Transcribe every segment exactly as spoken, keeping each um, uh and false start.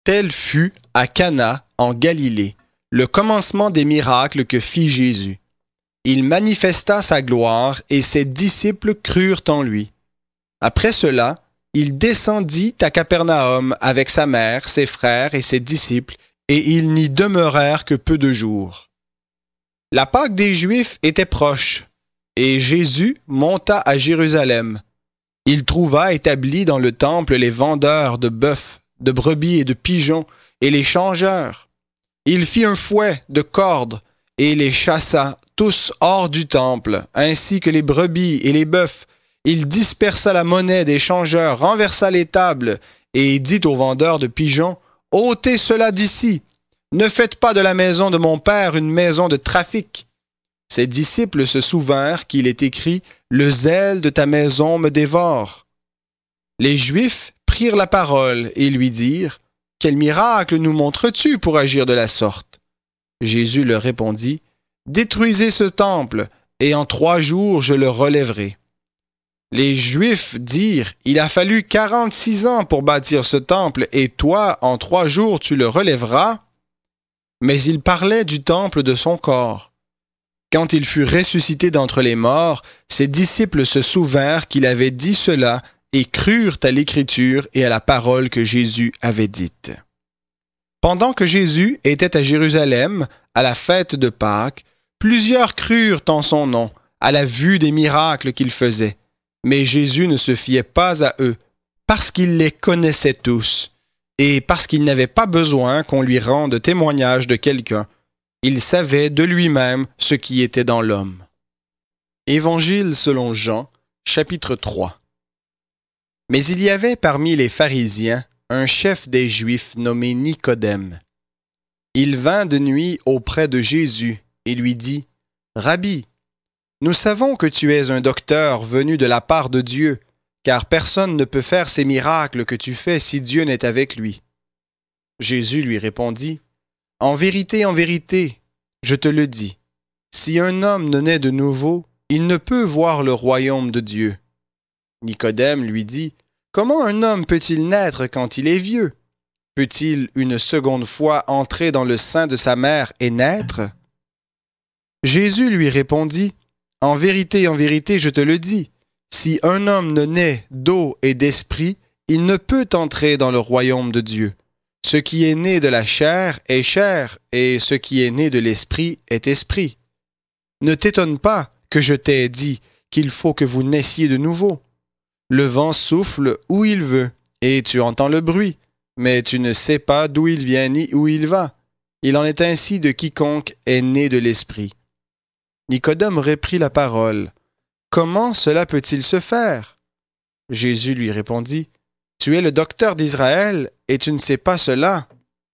Tel fut à Cana, en Galilée, le commencement des miracles que fit Jésus. Il manifesta sa gloire et ses disciples crurent en lui. Après cela, il descendit à Capernaum avec sa mère, ses frères et ses disciples, et ils n'y demeurèrent que peu de jours. La Pâque des Juifs était proche, et Jésus monta à Jérusalem. Il trouva établis dans le temple les vendeurs de bœufs, de brebis et de pigeons, et les changeurs. Il fit un fouet de cordes, et les chassa tous hors du temple, ainsi que les brebis et les bœufs. Il dispersa la monnaie des changeurs, renversa les tables, et dit aux vendeurs de pigeons, « Ôtez cela d'ici! Ne faites pas de la maison de mon père une maison de trafic. » Ses disciples se souvinrent qu'il est écrit, « Le zèle de ta maison me dévore. » Les Juifs prirent la parole et lui dirent, « Quel miracle nous montres-tu pour agir de la sorte? » Jésus leur répondit, « Détruisez ce temple, et en trois jours je le relèverai. » Les Juifs dirent, « Il a fallu quarante-six ans pour bâtir ce temple, et toi, en trois jours, tu le relèveras? » Mais il parlait du temple de son corps. Quand il fut ressuscité d'entre les morts, ses disciples se souvinrent qu'il avait dit cela et crurent à l'Écriture et à la parole que Jésus avait dite. Pendant que Jésus était à Jérusalem, à la fête de Pâques, plusieurs crurent en son nom, à la vue des miracles qu'il faisait. Mais Jésus ne se fiait pas à eux, parce qu'il les connaissait tous, et parce qu'il n'avait pas besoin qu'on lui rende témoignage de quelqu'un. Il savait de lui-même ce qui était dans l'homme. Évangile selon Jean, chapitre trois. Mais il y avait parmi les pharisiens un chef des Juifs nommé Nicodème. Il vint de nuit auprès de Jésus et lui dit, « Rabbi, nous savons que tu es un docteur venu de la part de Dieu, car personne ne peut faire ces miracles que tu fais si Dieu n'est avec lui. » Jésus lui répondit, « En vérité, en vérité, je te le dis, si un homme ne naît de nouveau, il ne peut voir le royaume de Dieu. » Nicodème lui dit, « Comment un homme peut-il naître quand il est vieux? Peut-il une seconde fois entrer dans le sein de sa mère et naître? » Jésus lui répondit, « En vérité, en vérité, je te le dis, si un homme ne naît d'eau et d'esprit, il ne peut entrer dans le royaume de Dieu. Ce qui est né de la chair est chair, et ce qui est né de l'esprit est esprit. Ne t'étonne pas que je t'ai dit qu'il faut que vous naissiez de nouveau. Le vent souffle où il veut, et tu entends le bruit, mais tu ne sais pas d'où il vient ni où il va. Il en est ainsi de quiconque est né de l'esprit. » Nicodème reprit la parole. « Comment cela peut-il se faire? » Jésus lui répondit, « Tu es le docteur d'Israël, et tu ne sais pas cela.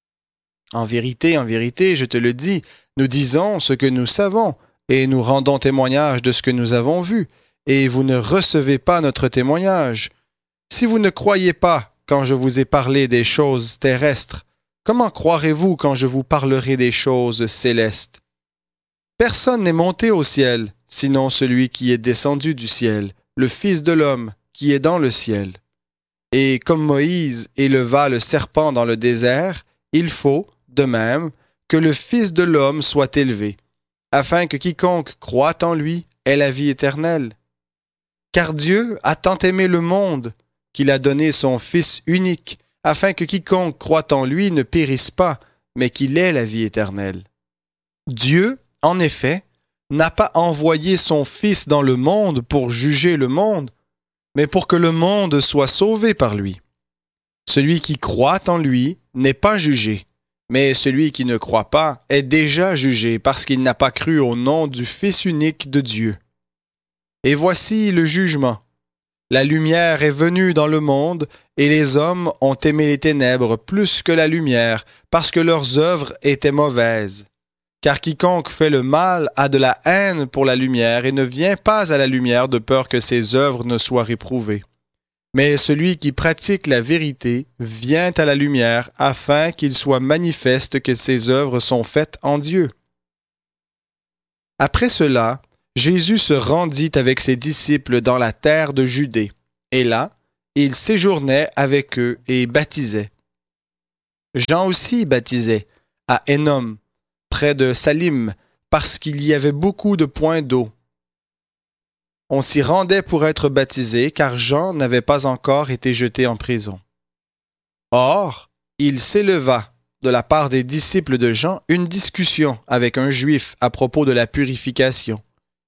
En vérité, en vérité, je te le dis, nous disons ce que nous savons, et nous rendons témoignage de ce que nous avons vu, et vous ne recevez pas notre témoignage. Si vous ne croyez pas quand je vous ai parlé des choses terrestres, comment croirez-vous quand je vous parlerai des choses célestes? Personne n'est monté au ciel, sinon celui qui est descendu du ciel, le Fils de l'homme, qui est dans le ciel. Et comme Moïse éleva le serpent dans le désert, il faut, de même, que le Fils de l'homme soit élevé, afin que quiconque croit en lui ait la vie éternelle. Car Dieu a tant aimé le monde qu'il a donné son Fils unique, afin que quiconque croit en lui ne périsse pas, mais qu'il ait la vie éternelle. Dieu, en effet, n'a pas envoyé son Fils dans le monde pour juger le monde, mais pour que le monde soit sauvé par lui. Celui qui croit en lui n'est pas jugé, mais celui qui ne croit pas est déjà jugé parce qu'il n'a pas cru au nom du Fils unique de Dieu. Et voici le jugement. La lumière est venue dans le monde, et les hommes ont aimé les ténèbres plus que la lumière, parce que leurs œuvres étaient mauvaises. Car quiconque fait le mal a de la haine pour la lumière et ne vient pas à la lumière de peur que ses œuvres ne soient réprouvées. Mais celui qui pratique la vérité vient à la lumière afin qu'il soit manifeste que ses œuvres sont faites en Dieu. Après cela, Jésus se rendit avec ses disciples dans la terre de Judée, et là, il séjournait avec eux et baptisait. Jean aussi baptisait, à Énom, près de Salim, parce qu'il y avait beaucoup de points d'eau. On s'y rendait pour être baptisé, car Jean n'avait pas encore été jeté en prison. Or, il s'éleva, de la part des disciples de Jean, une discussion avec un juif à propos de la purification.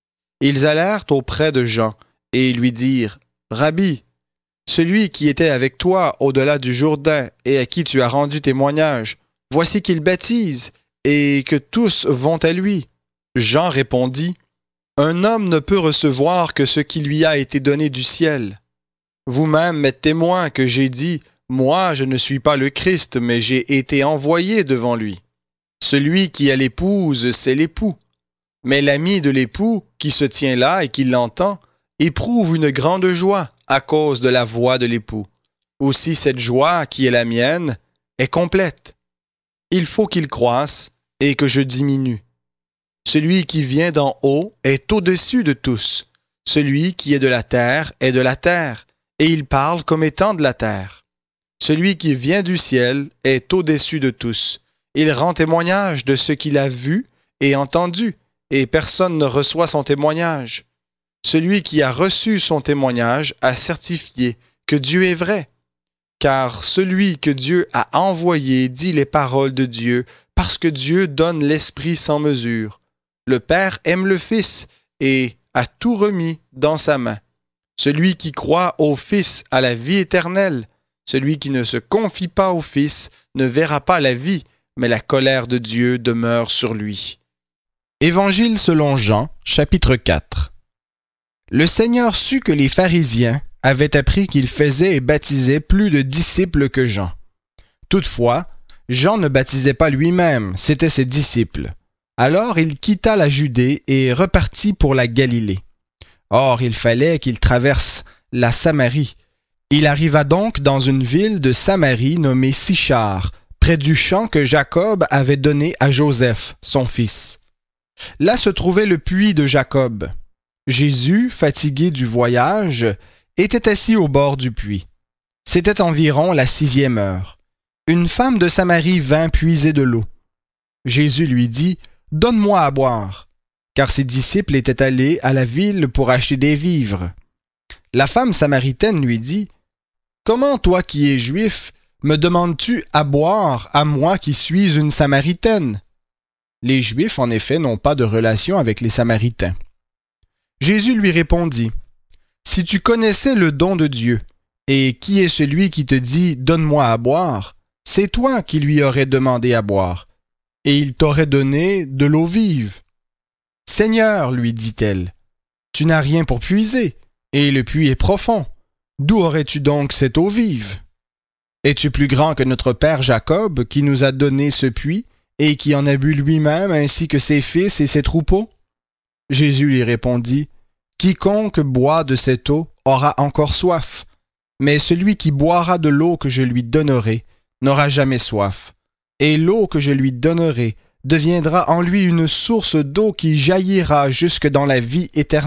Ils allèrent auprès de Jean et lui dirent, « Rabbi, celui qui était avec toi au-delà du Jourdain et à qui tu as rendu témoignage, voici qu'il baptise et que tous vont à lui. » Jean répondit, « Un homme ne peut recevoir que ce qui lui a été donné du ciel. Vous-même êtes témoin que j'ai dit, « Moi, je ne suis pas le Christ, mais j'ai été envoyé devant lui. » Celui qui a l'épouse, c'est l'époux. Mais l'ami de l'époux, qui se tient là et qui l'entend, éprouve une grande joie à cause de la voix de l'époux. Aussi cette joie, qui est la mienne, est complète. Il faut qu'il croisse et que je diminue. Celui qui vient d'en haut est au-dessus de tous. Celui qui est de la terre est de la terre, et il parle comme étant de la terre. Celui qui vient du ciel est au-dessus de tous. Il rend témoignage de ce qu'il a vu et entendu, et personne ne reçoit son témoignage. Celui qui a reçu son témoignage a certifié que Dieu est vrai, car celui que Dieu a envoyé dit les paroles de Dieu, parce que Dieu donne l'Esprit sans mesure. Le Père aime le Fils et a tout remis dans sa main. Celui qui croit au Fils a la vie éternelle. Celui qui ne se confie pas au Fils ne verra pas la vie, mais la colère de Dieu demeure sur lui. Évangile selon Jean, chapitre quatre. Le Seigneur sut que les pharisiens avaient appris qu'il faisait et baptisait plus de disciples que Jean. Toutefois, Jean ne baptisait pas lui-même, c'étaient ses disciples. Alors il quitta la Judée et repartit pour la Galilée. Or, il fallait qu'il traverse la Samarie. Il arriva donc dans une ville de Samarie nommée Sichar, près du champ que Jacob avait donné à Joseph, son fils. Là se trouvait le puits de Jacob. Jésus, fatigué du voyage, était assis au bord du puits. C'était environ la sixième heure. Une femme de Samarie vint puiser de l'eau. Jésus lui dit, « Donne-moi à boire. » Car ses disciples étaient allés à la ville pour acheter des vivres. La femme samaritaine lui dit, « Comment toi qui es juif, me demandes-tu à boire à moi qui suis une Samaritaine? » Les Juifs, en effet, n'ont pas de relation avec les Samaritains. Jésus lui répondit, « Si tu connaissais le don de Dieu, et qui est celui qui te dit « Donne-moi à boire », c'est toi qui lui aurais demandé à boire, et il t'aurait donné de l'eau vive. « Seigneur, lui dit-elle, tu n'as rien pour puiser, et le puits est profond. D'où aurais-tu donc cette eau vive? Es-tu plus grand que notre père Jacob, qui nous a donné ce puits, et qui en a bu lui-même, ainsi que ses fils et ses troupeaux? » Jésus lui répondit, « Quiconque boit de cette eau aura encore soif, mais celui qui boira de l'eau que je lui donnerai n'aura jamais soif, et l'eau que je lui donnerai deviendra en lui une source d'eau qui jaillira jusque dans la vie éternelle. »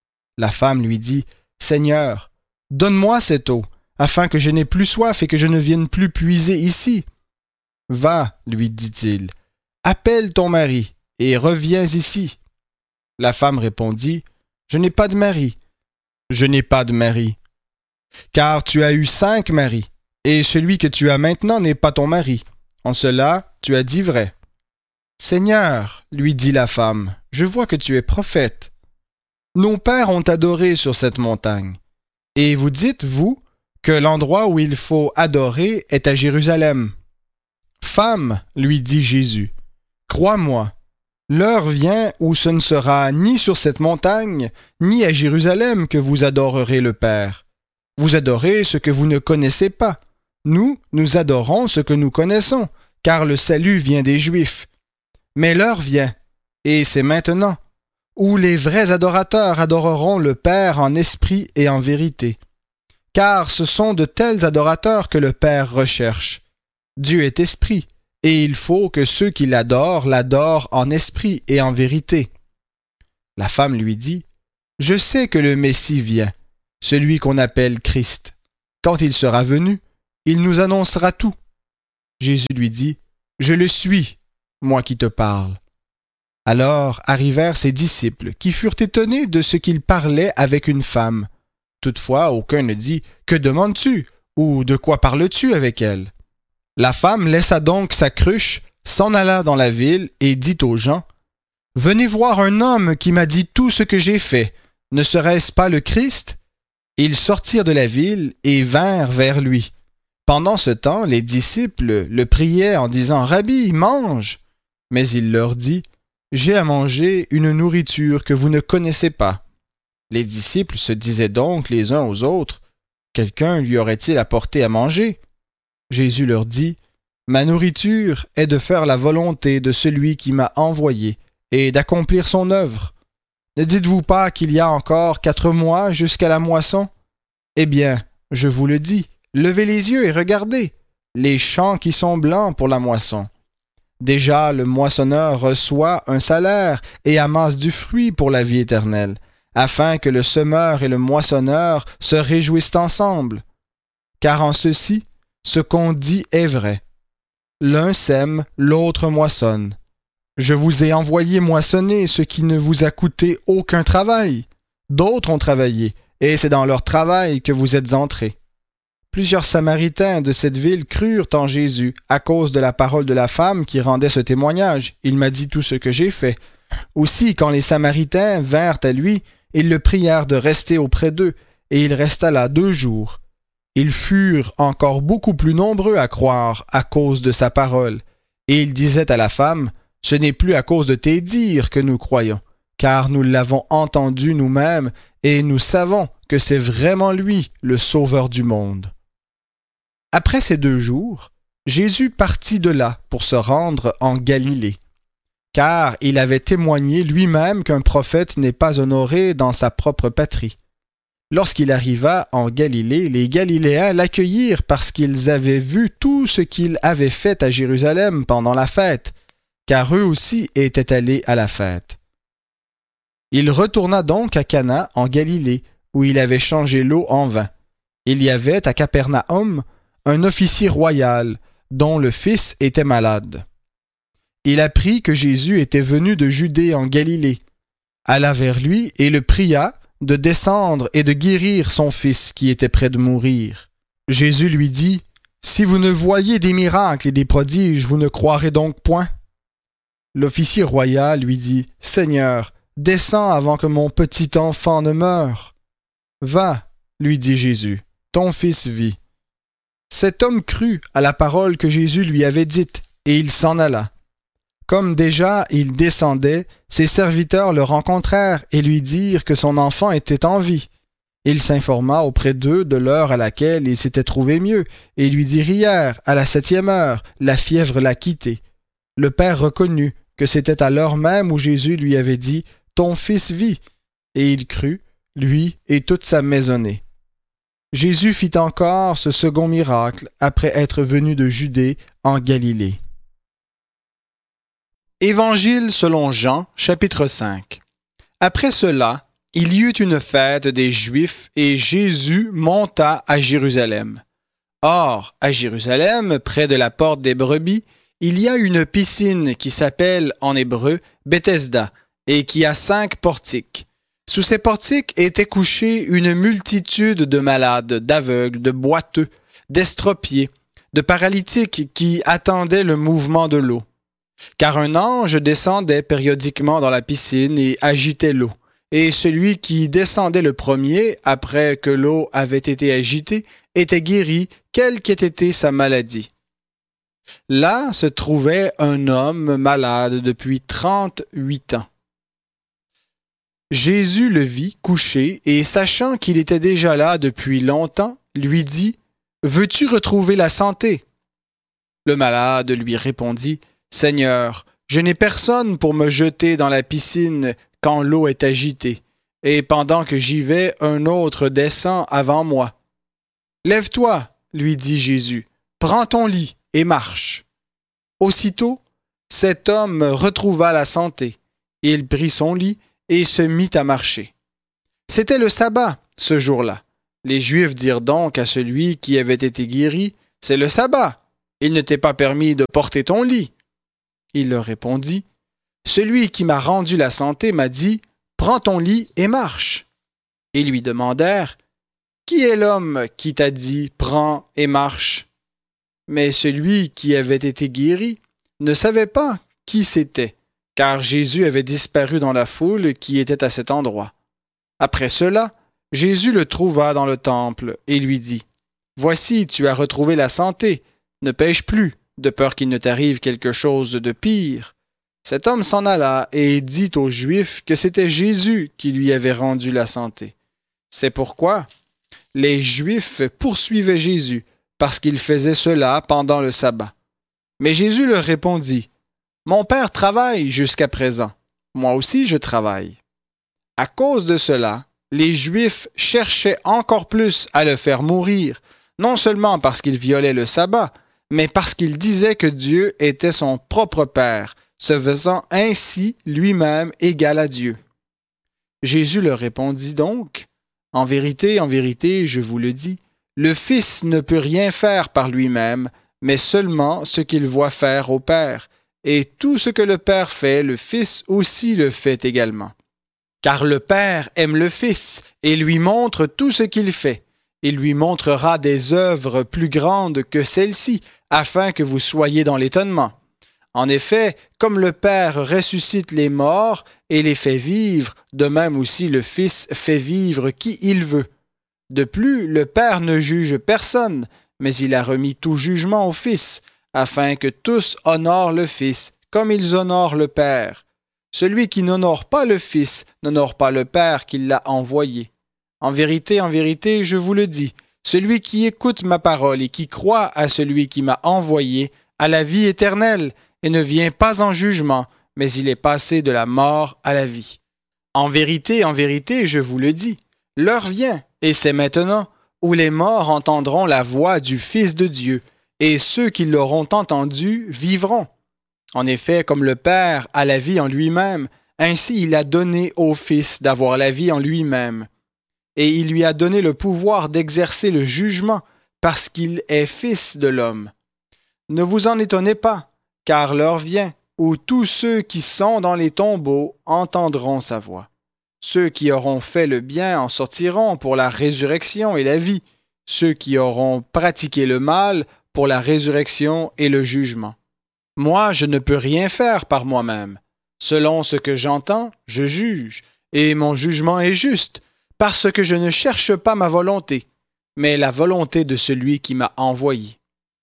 La femme lui dit, « Seigneur, donne-moi cette eau, afin que je n'aie plus soif et que je ne vienne plus puiser ici. » « Va, lui dit-il, appelle ton mari et reviens ici. » La femme répondit, « Je n'ai pas de mari. »« Je n'ai pas de mari. Car tu as eu cinq maris, et celui que tu as maintenant n'est pas ton mari. En cela, tu as dit vrai. »« Seigneur, lui dit la femme, je vois que tu es prophète. Nos pères ont adoré sur cette montagne. Et vous dites, vous, que l'endroit où il faut adorer est à Jérusalem. » « Femme, lui dit Jésus, crois-moi, l'heure vient où ce ne sera ni sur cette montagne, ni à Jérusalem que vous adorerez le Père. Vous adorez ce que vous ne connaissez pas. Nous, nous adorons ce que nous connaissons, car le salut vient des Juifs. Mais l'heure vient, et c'est maintenant, où les vrais adorateurs adoreront le Père en esprit et en vérité. Car ce sont de tels adorateurs que le Père recherche. Dieu est esprit, et il faut que ceux qui l'adorent l'adorent en esprit et en vérité. La femme lui dit, « Je sais que le Messie vient, celui qu'on appelle Christ. Quand il sera venu, il nous annoncera tout. » Jésus lui dit, « Je le suis, moi qui te parle. » Alors arrivèrent ses disciples, qui furent étonnés de ce qu'il parlait avec une femme. Toutefois, aucun ne dit, « Que demandes-tu? Ou de quoi parles-tu avec elle? » La femme laissa donc sa cruche, s'en alla dans la ville et dit aux gens, « Venez voir un homme qui m'a dit tout ce que j'ai fait. Ne serait-ce pas le Christ? » Ils sortirent de la ville et vinrent vers lui. Pendant ce temps, les disciples le priaient en disant, « Rabbi, mange !» Mais il leur dit, « J'ai à manger une nourriture que vous ne connaissez pas. » Les disciples se disaient donc les uns aux autres, « Quelqu'un lui aurait-il apporté à manger? » Jésus leur dit, « Ma nourriture est de faire la volonté de celui qui m'a envoyé et d'accomplir son œuvre. Ne dites-vous pas qu'il y a encore quatre mois jusqu'à la moisson? Eh bien, je vous le dis, levez les yeux et regardez, les champs qui sont blancs pour la moisson. Déjà le moissonneur reçoit un salaire et amasse du fruit pour la vie éternelle, afin que le semeur et le moissonneur se réjouissent ensemble. Car en ceci, ce qu'on dit est vrai. L'un sème, l'autre moissonne. Je vous ai envoyé moissonner ce qui ne vous a coûté aucun travail. D'autres ont travaillé, et c'est dans leur travail que vous êtes entrés. » Plusieurs Samaritains de cette ville crurent en Jésus à cause de la parole de la femme qui rendait ce témoignage. « Il m'a dit tout ce que j'ai fait. » Aussi, quand les Samaritains vinrent à lui, ils le prièrent de rester auprès d'eux, et il resta là deux jours. Ils furent encore beaucoup plus nombreux à croire à cause de sa parole. Et il disait à la femme, « Ce n'est plus à cause de tes dires que nous croyons, car nous l'avons entendu nous-mêmes, et nous savons que c'est vraiment lui le Sauveur du monde. » Après ces deux jours, Jésus partit de là pour se rendre en Galilée, car il avait témoigné lui-même qu'un prophète n'est pas honoré dans sa propre patrie. Lorsqu'il arriva en Galilée, les Galiléens l'accueillirent parce qu'ils avaient vu tout ce qu'il avait fait à Jérusalem pendant la fête, car eux aussi étaient allés à la fête. Il retourna donc à Cana en Galilée, où il avait changé l'eau en vin. Il y avait à Capernaum un officier royal, dont le fils était malade. Il apprit que Jésus était venu de Judée en Galilée, alla vers lui et le pria de descendre et de guérir son fils qui était près de mourir. Jésus lui dit, « Si vous ne voyez des miracles et des prodiges, vous ne croirez donc point? » L'officier royal lui dit, « Seigneur, descends avant que mon petit enfant ne meure. »« Va, lui dit Jésus, ton fils vit. » Cet homme crut à la parole que Jésus lui avait dite, et il s'en alla. Comme déjà il descendait, ses serviteurs le rencontrèrent et lui dirent que son enfant était en vie. Il s'informa auprès d'eux de l'heure à laquelle il s'était trouvé mieux, et lui dirent hier, à la septième heure, la fièvre l'a quitté. Le père reconnut que c'était à l'heure même où Jésus lui avait dit « Ton fils vit », et il crut, lui et toute sa maisonnée. Jésus fit encore ce second miracle après être venu de Judée en Galilée. Évangile selon Jean, chapitre cinq. Après cela, il y eut une fête des Juifs et Jésus monta à Jérusalem. Or, à Jérusalem, près de la porte des brebis, il y a une piscine qui s'appelle en hébreu Bethesda et qui a cinq portiques. Sous ces portiques était couchée une multitude de malades, d'aveugles, de boiteux, d'estropiés, de paralytiques qui attendaient le mouvement de l'eau. Car un ange descendait périodiquement dans la piscine et agitait l'eau. Et celui qui descendait le premier, après que l'eau avait été agitée, était guéri, quelle qu'ait été sa maladie. Là se trouvait un homme malade depuis trente-huit ans. Jésus le vit couché et, sachant qu'il était déjà là depuis longtemps, lui dit « Veux-tu retrouver la santé ?» Le malade lui répondit « Seigneur, je n'ai personne pour me jeter dans la piscine quand l'eau est agitée, et pendant que j'y vais, un autre descend avant moi. »« Lève-toi, lui dit Jésus, prends ton lit et marche. » Aussitôt, cet homme retrouva la santé. Il prit son lit et se mit à marcher. C'était le sabbat, ce jour-là. Les Juifs dirent donc à celui qui avait été guéri, « C'est le sabbat. il ne t'est pas permis de porter ton lit. » Il leur répondit, « Celui qui m'a rendu la santé m'a dit, « Prends ton lit et marche. » Ils lui demandèrent, « Qui est l'homme qui t'a dit, « Prends et marche » ?» Mais celui qui avait été guéri ne savait pas qui c'était, car Jésus avait disparu dans la foule qui était à cet endroit. Après cela, Jésus le trouva dans le temple et lui dit, « Voici, tu as retrouvé la santé, ne pêche plus, de peur qu'il ne t'arrive quelque chose de pire. » Cet homme s'en alla et dit aux Juifs que c'était Jésus qui lui avait rendu la santé. C'est pourquoi les Juifs poursuivaient Jésus, parce qu'il faisait cela pendant le sabbat. Mais Jésus leur répondit, « Mon Père travaille jusqu'à présent, moi aussi je travaille. » À cause de cela, les Juifs cherchaient encore plus à le faire mourir, non seulement parce qu'il violait le sabbat, mais parce qu'il disait que Dieu était son propre Père, se faisant ainsi lui-même égal à Dieu. Jésus leur répondit donc, « En vérité, en vérité, je vous le dis, le Fils ne peut rien faire par lui-même, mais seulement ce qu'il voit faire au Père, et tout ce que le Père fait, le Fils aussi le fait également. Car le Père aime le Fils et lui montre tout ce qu'il fait. Il lui montrera des œuvres plus grandes que celles-ci, afin que vous soyez dans l'étonnement. En effet, comme le Père ressuscite les morts et les fait vivre, de même aussi le Fils fait vivre qui il veut. De plus, le Père ne juge personne, mais il a remis tout jugement au Fils, afin que tous honorent le Fils, comme ils honorent le Père. Celui qui n'honore pas le Fils n'honore pas le Père qui l'a envoyé. En vérité, en vérité, je vous le dis, celui qui écoute ma parole et qui croit à celui qui m'a envoyé a la vie éternelle et ne vient pas en jugement, mais il est passé de la mort à la vie. En vérité, en vérité, je vous le dis, l'heure vient, et c'est maintenant, où les morts entendront la voix du Fils de Dieu, et ceux qui l'auront entendu vivront. En effet, comme le Père a la vie en lui-même, ainsi il a donné au Fils d'avoir la vie en lui-même. Et il lui a donné le pouvoir d'exercer le jugement, parce qu'il est Fils de l'homme. Ne vous en étonnez pas, car l'heure vient où tous ceux qui sont dans les tombeaux entendront sa voix. Ceux qui auront fait le bien en sortiront pour la résurrection et la vie, ceux qui auront pratiqué le mal pour la résurrection et le jugement. Moi, je ne peux rien faire par moi-même. Selon ce que j'entends, je juge, et mon jugement est juste, parce que je ne cherche pas ma volonté, mais la volonté de celui qui m'a envoyé.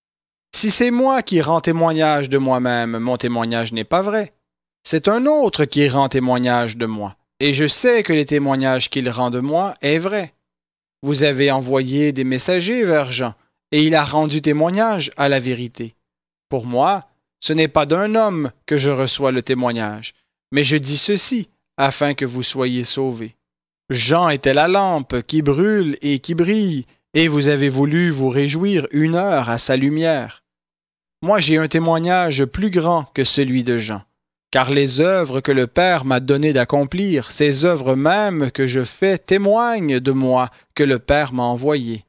Si c'est moi qui rends témoignage de moi-même, mon témoignage n'est pas vrai. C'est un autre qui rend témoignage de moi, et je sais que les témoignages qu'il rend de moi est vrai. Vous avez envoyé des messagers vers Jean, et il a rendu témoignage à la vérité. Pour moi, ce n'est pas d'un homme que je reçois le témoignage, mais je dis ceci, afin que vous soyez sauvés. Jean était la lampe qui brûle et qui brille, et vous avez voulu vous réjouir une heure à sa lumière. Moi, j'ai un témoignage plus grand que celui de Jean, car les œuvres que le Père m'a donné d'accomplir, ces œuvres mêmes que je fais témoignent de moi que le Père m'a envoyé.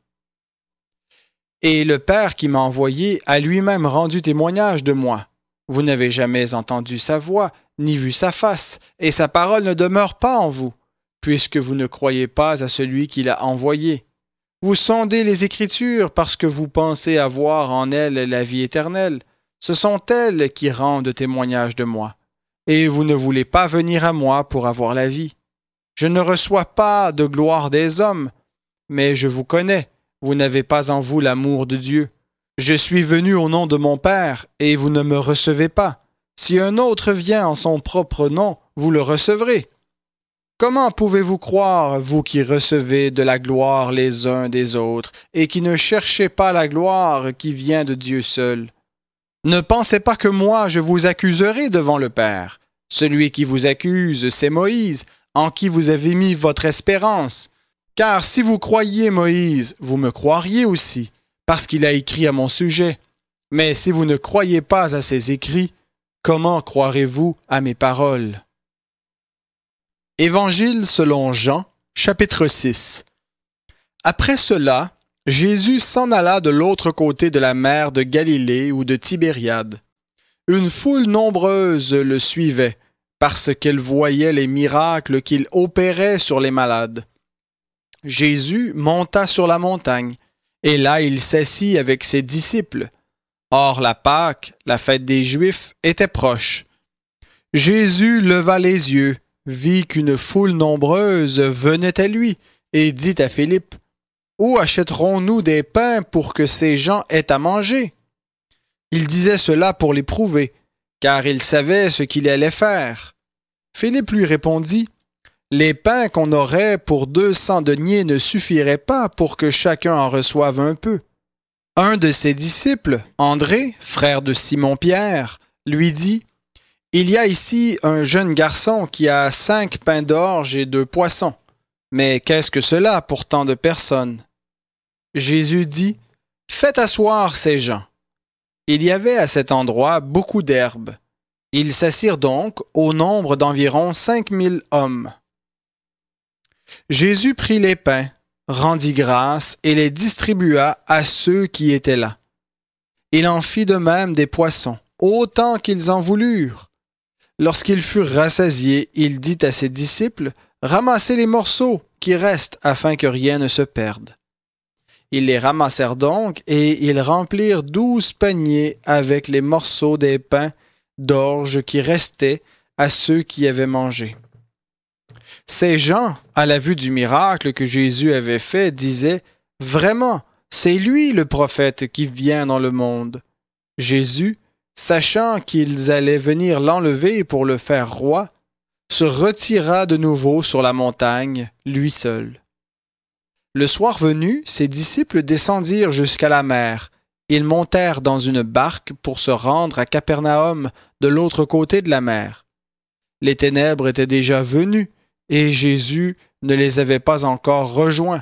Et le Père qui m'a envoyé a lui-même rendu témoignage de moi. Vous n'avez jamais entendu sa voix, ni vu sa face, et sa parole ne demeure pas en vous, puisque vous ne croyez pas à celui qui l'a envoyé. Vous sondez les Écritures parce que vous pensez avoir en elles la vie éternelle. Ce sont elles qui rendent témoignage de moi. Et vous ne voulez pas venir à moi pour avoir la vie. Je ne reçois pas de gloire des hommes, mais je vous connais. Vous n'avez pas en vous l'amour de Dieu. Je suis venu au nom de mon Père, et vous ne me recevez pas. Si un autre vient en son propre nom, vous le recevrez. Comment pouvez-vous croire, vous qui recevez de la gloire les uns des autres, et qui ne cherchez pas la gloire qui vient de Dieu seul? Ne pensez pas que moi je vous accuserai devant le Père. Celui qui vous accuse, c'est Moïse, en qui vous avez mis votre espérance. Car si vous croyiez Moïse, vous me croiriez aussi, parce qu'il a écrit à mon sujet. Mais si vous ne croyez pas à ses écrits, comment croirez-vous à mes paroles? Évangile selon Jean, chapitre six. Après cela, Jésus s'en alla de l'autre côté de la mer de Galilée ou de Tibériade. Une foule nombreuse le suivait, parce qu'elle voyait les miracles qu'il opérait sur les malades. Jésus monta sur la montagne, et là il s'assit avec ses disciples. Or la Pâque, la fête des Juifs, était proche. Jésus leva les yeux, vit qu'une foule nombreuse venait à lui, et dit à Philippe, « Où achèterons-nous des pains pour que ces gens aient à manger? » Il disait cela pour l'éprouver, car il savait ce qu'il allait faire. Philippe lui répondit, « Les pains qu'on aurait pour deux cents deniers ne suffiraient pas pour que chacun en reçoive un peu. » Un de ses disciples, André, frère de Simon-Pierre, lui dit, « Il y a ici un jeune garçon qui a cinq pains d'orge et deux poissons. Mais qu'est-ce que cela pour tant de personnes? » Jésus dit, « Faites asseoir ces gens. » Il y avait à cet endroit beaucoup d'herbes. Ils s'assirent donc au nombre d'environ cinq mille hommes. Jésus prit les pains, rendit grâce et les distribua à ceux qui étaient là. Il en fit de même des poissons, autant qu'ils en voulurent. Lorsqu'ils furent rassasiés, il dit à ses disciples, « Ramassez les morceaux qui restent afin que rien ne se perde. » Ils les ramassèrent donc et ils remplirent douze paniers avec les morceaux des pains d'orge qui restaient à ceux qui avaient mangé. Ces gens, à la vue du miracle que Jésus avait fait, disaient « Vraiment, c'est lui le prophète qui vient dans le monde. » Jésus, sachant qu'ils allaient venir l'enlever pour le faire roi, se retira de nouveau sur la montagne, lui seul. Le soir venu, ses disciples descendirent jusqu'à la mer. Ils montèrent dans une barque pour se rendre à Capernaum, de l'autre côté de la mer. Les ténèbres étaient déjà venues, et Jésus ne les avait pas encore rejoints.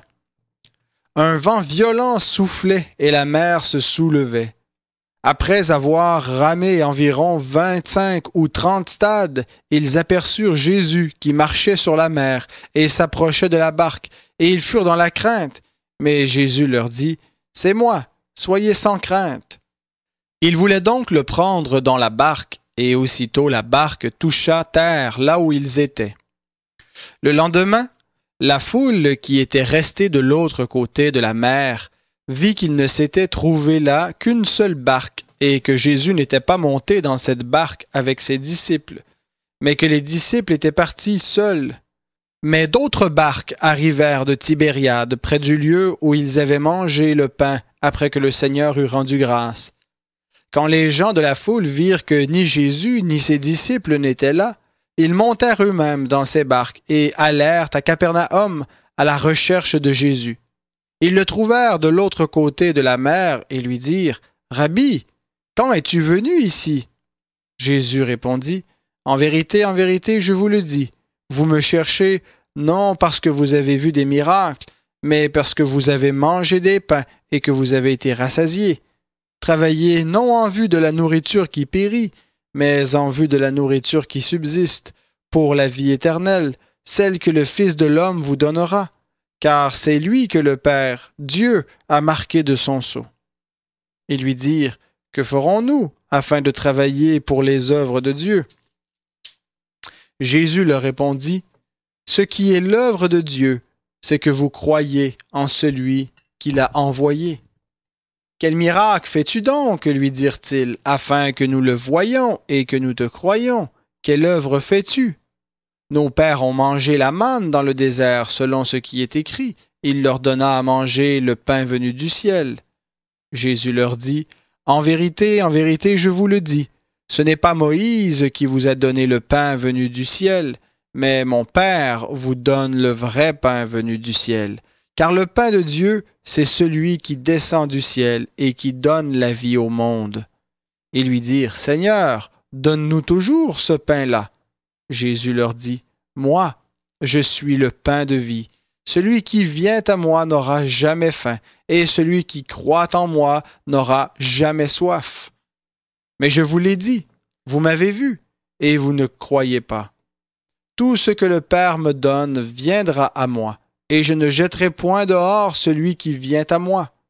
Un vent violent soufflait et la mer se soulevait. Après avoir ramé environ vingt-cinq ou trente stades, ils aperçurent Jésus qui marchait sur la mer et s'approchait de la barque, et ils furent dans la crainte. Mais Jésus leur dit, « C'est moi, soyez sans crainte. » Ils voulaient donc le prendre dans la barque, et aussitôt la barque toucha terre là où ils étaient. Le lendemain, la foule qui était restée de l'autre côté de la mer vit qu'il ne s'était trouvé là qu'une seule barque et que Jésus n'était pas monté dans cette barque avec ses disciples, mais que les disciples étaient partis seuls. Mais d'autres barques arrivèrent de Tibériade près du lieu où ils avaient mangé le pain après que le Seigneur eut rendu grâce. Quand les gens de la foule virent que ni Jésus ni ses disciples n'étaient là, ils montèrent eux-mêmes dans ces barques et allèrent à Capernaum à la recherche de Jésus. Ils le trouvèrent de l'autre côté de la mer et lui dirent, « Rabbi, quand es-tu venu ici? » Jésus répondit, « En vérité, en vérité, je vous le dis, vous me cherchez non parce que vous avez vu des miracles, mais parce que vous avez mangé des pains et que vous avez été rassasiés. Travaillez non en vue de la nourriture qui périt, mais en vue de la nourriture qui subsiste, pour la vie éternelle, celle que le Fils de l'homme vous donnera, car c'est lui que le Père, Dieu, a marqué de son sceau. » Ils lui dirent, « Que ferons-nous afin de travailler pour les œuvres de Dieu? » Jésus leur répondit, « Ce qui est l'œuvre de Dieu, c'est que vous croyez en celui qui l'a envoyé. » « Quel miracle fais-tu donc, lui dirent-ils, afin que nous le voyions et que nous te croyions? Quelle œuvre fais-tu? Nos pères ont mangé la manne dans le désert, selon ce qui est écrit. Il leur donna à manger le pain venu du ciel. » Jésus leur dit, « En vérité, en vérité, je vous le dis, ce n'est pas Moïse qui vous a donné le pain venu du ciel, mais mon Père vous donne le vrai pain venu du ciel. Car le pain de Dieu, c'est celui qui descend du ciel et qui donne la vie au monde. » Ils lui dirent, « Seigneur, donne-nous toujours ce pain-là. » Jésus leur dit, « Moi, je suis le pain de vie. Celui qui vient à moi n'aura jamais faim, et celui qui croit en moi n'aura jamais soif. Mais je vous l'ai dit, vous m'avez vu, et vous ne croyez pas. Tout ce que le Père me donne viendra à moi, et je ne jetterai point dehors celui qui vient à moi.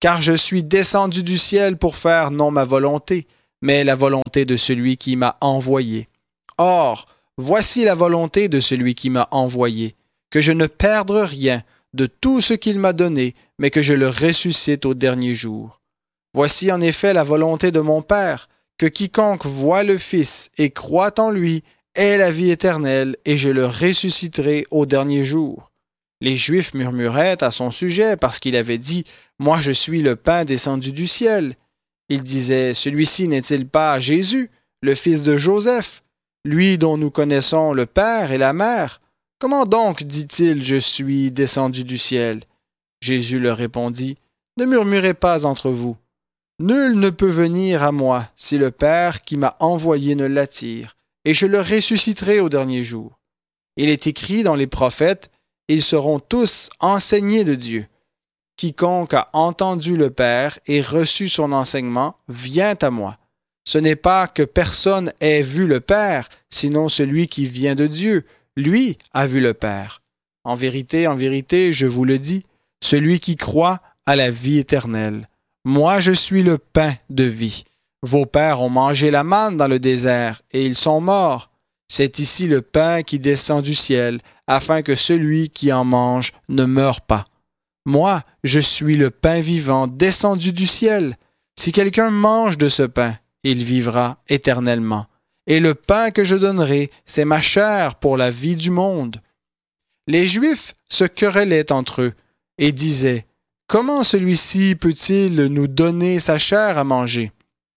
car je suis descendu du ciel pour faire non ma volonté, mais la volonté de celui qui m'a envoyé. Or, voici la volonté de celui qui m'a envoyé, que je ne perde rien de tout ce qu'il m'a donné, mais que je le ressuscite au dernier jour. Voici en effet la volonté de mon Père, que quiconque voit le Fils et croit en lui ait la vie éternelle, et je le ressusciterai au dernier jour. Les Juifs murmuraient à son sujet parce qu'il avait dit « Moi je suis le pain descendu du ciel ». Ils disaient « Celui-ci n'est-il pas Jésus, le fils de Joseph, lui dont nous connaissons le Père et la Mère? Comment donc dit-il « Je suis descendu du ciel » ?» Jésus leur répondit « Ne murmurez pas entre vous. Nul ne peut venir à moi si le Père qui m'a envoyé ne l'attire, et je le ressusciterai au dernier jour. Il est écrit dans les prophètes, ils seront tous enseignés de Dieu. Quiconque a entendu le Père et reçu son enseignement vient à moi. Ce n'est pas que personne ait vu le Père, sinon celui qui vient de Dieu. Lui a vu le Père. En vérité, en vérité, je vous le dis, celui qui croit a la vie éternelle. Moi, je suis le pain de vie. Vos pères ont mangé la manne dans le désert, et ils sont morts. C'est ici le pain qui descend du ciel, afin que celui qui en mange ne meure pas. Moi, je suis le pain vivant descendu du ciel. Si quelqu'un mange de ce pain, il vivra éternellement. Et le pain que je donnerai, c'est ma chair pour la vie du monde. Les Juifs se querellaient entre eux et disaient « Comment celui-ci peut-il nous donner sa chair à manger ?»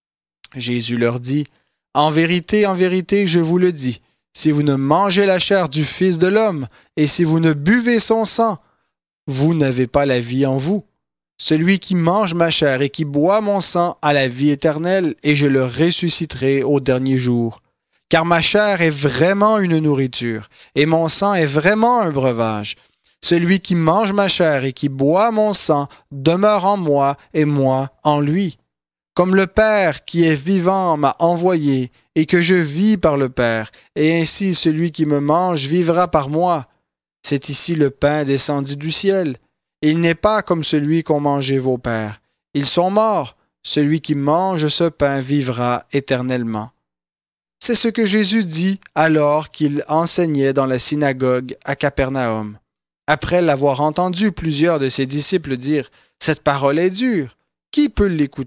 Jésus leur dit « En vérité, en vérité, je vous le dis, si vous ne mangez la chair du Fils de l'homme et si vous ne buvez son sang, vous n'avez pas la vie en vous. Celui qui mange ma chair et qui boit mon sang a la vie éternelle, et je le ressusciterai au dernier jour. Car ma chair est vraiment une nourriture, et mon sang est vraiment un breuvage. Celui qui mange ma chair et qui boit mon sang demeure en moi, et moi en lui. Comme le Père qui est vivant m'a envoyé, et que je vis par le Père, et ainsi celui qui me mange vivra par moi. C'est ici le pain descendu du ciel. Il n'est pas comme celui qu'ont mangé vos pères. Ils sont morts. Celui qui mange ce pain vivra éternellement. » C'est ce que Jésus dit alors qu'il enseignait dans la synagogue à Capernaum. Après l'avoir entendu plusieurs de ses disciples dire « Cette parole est dure, qui peut l'écouter ?»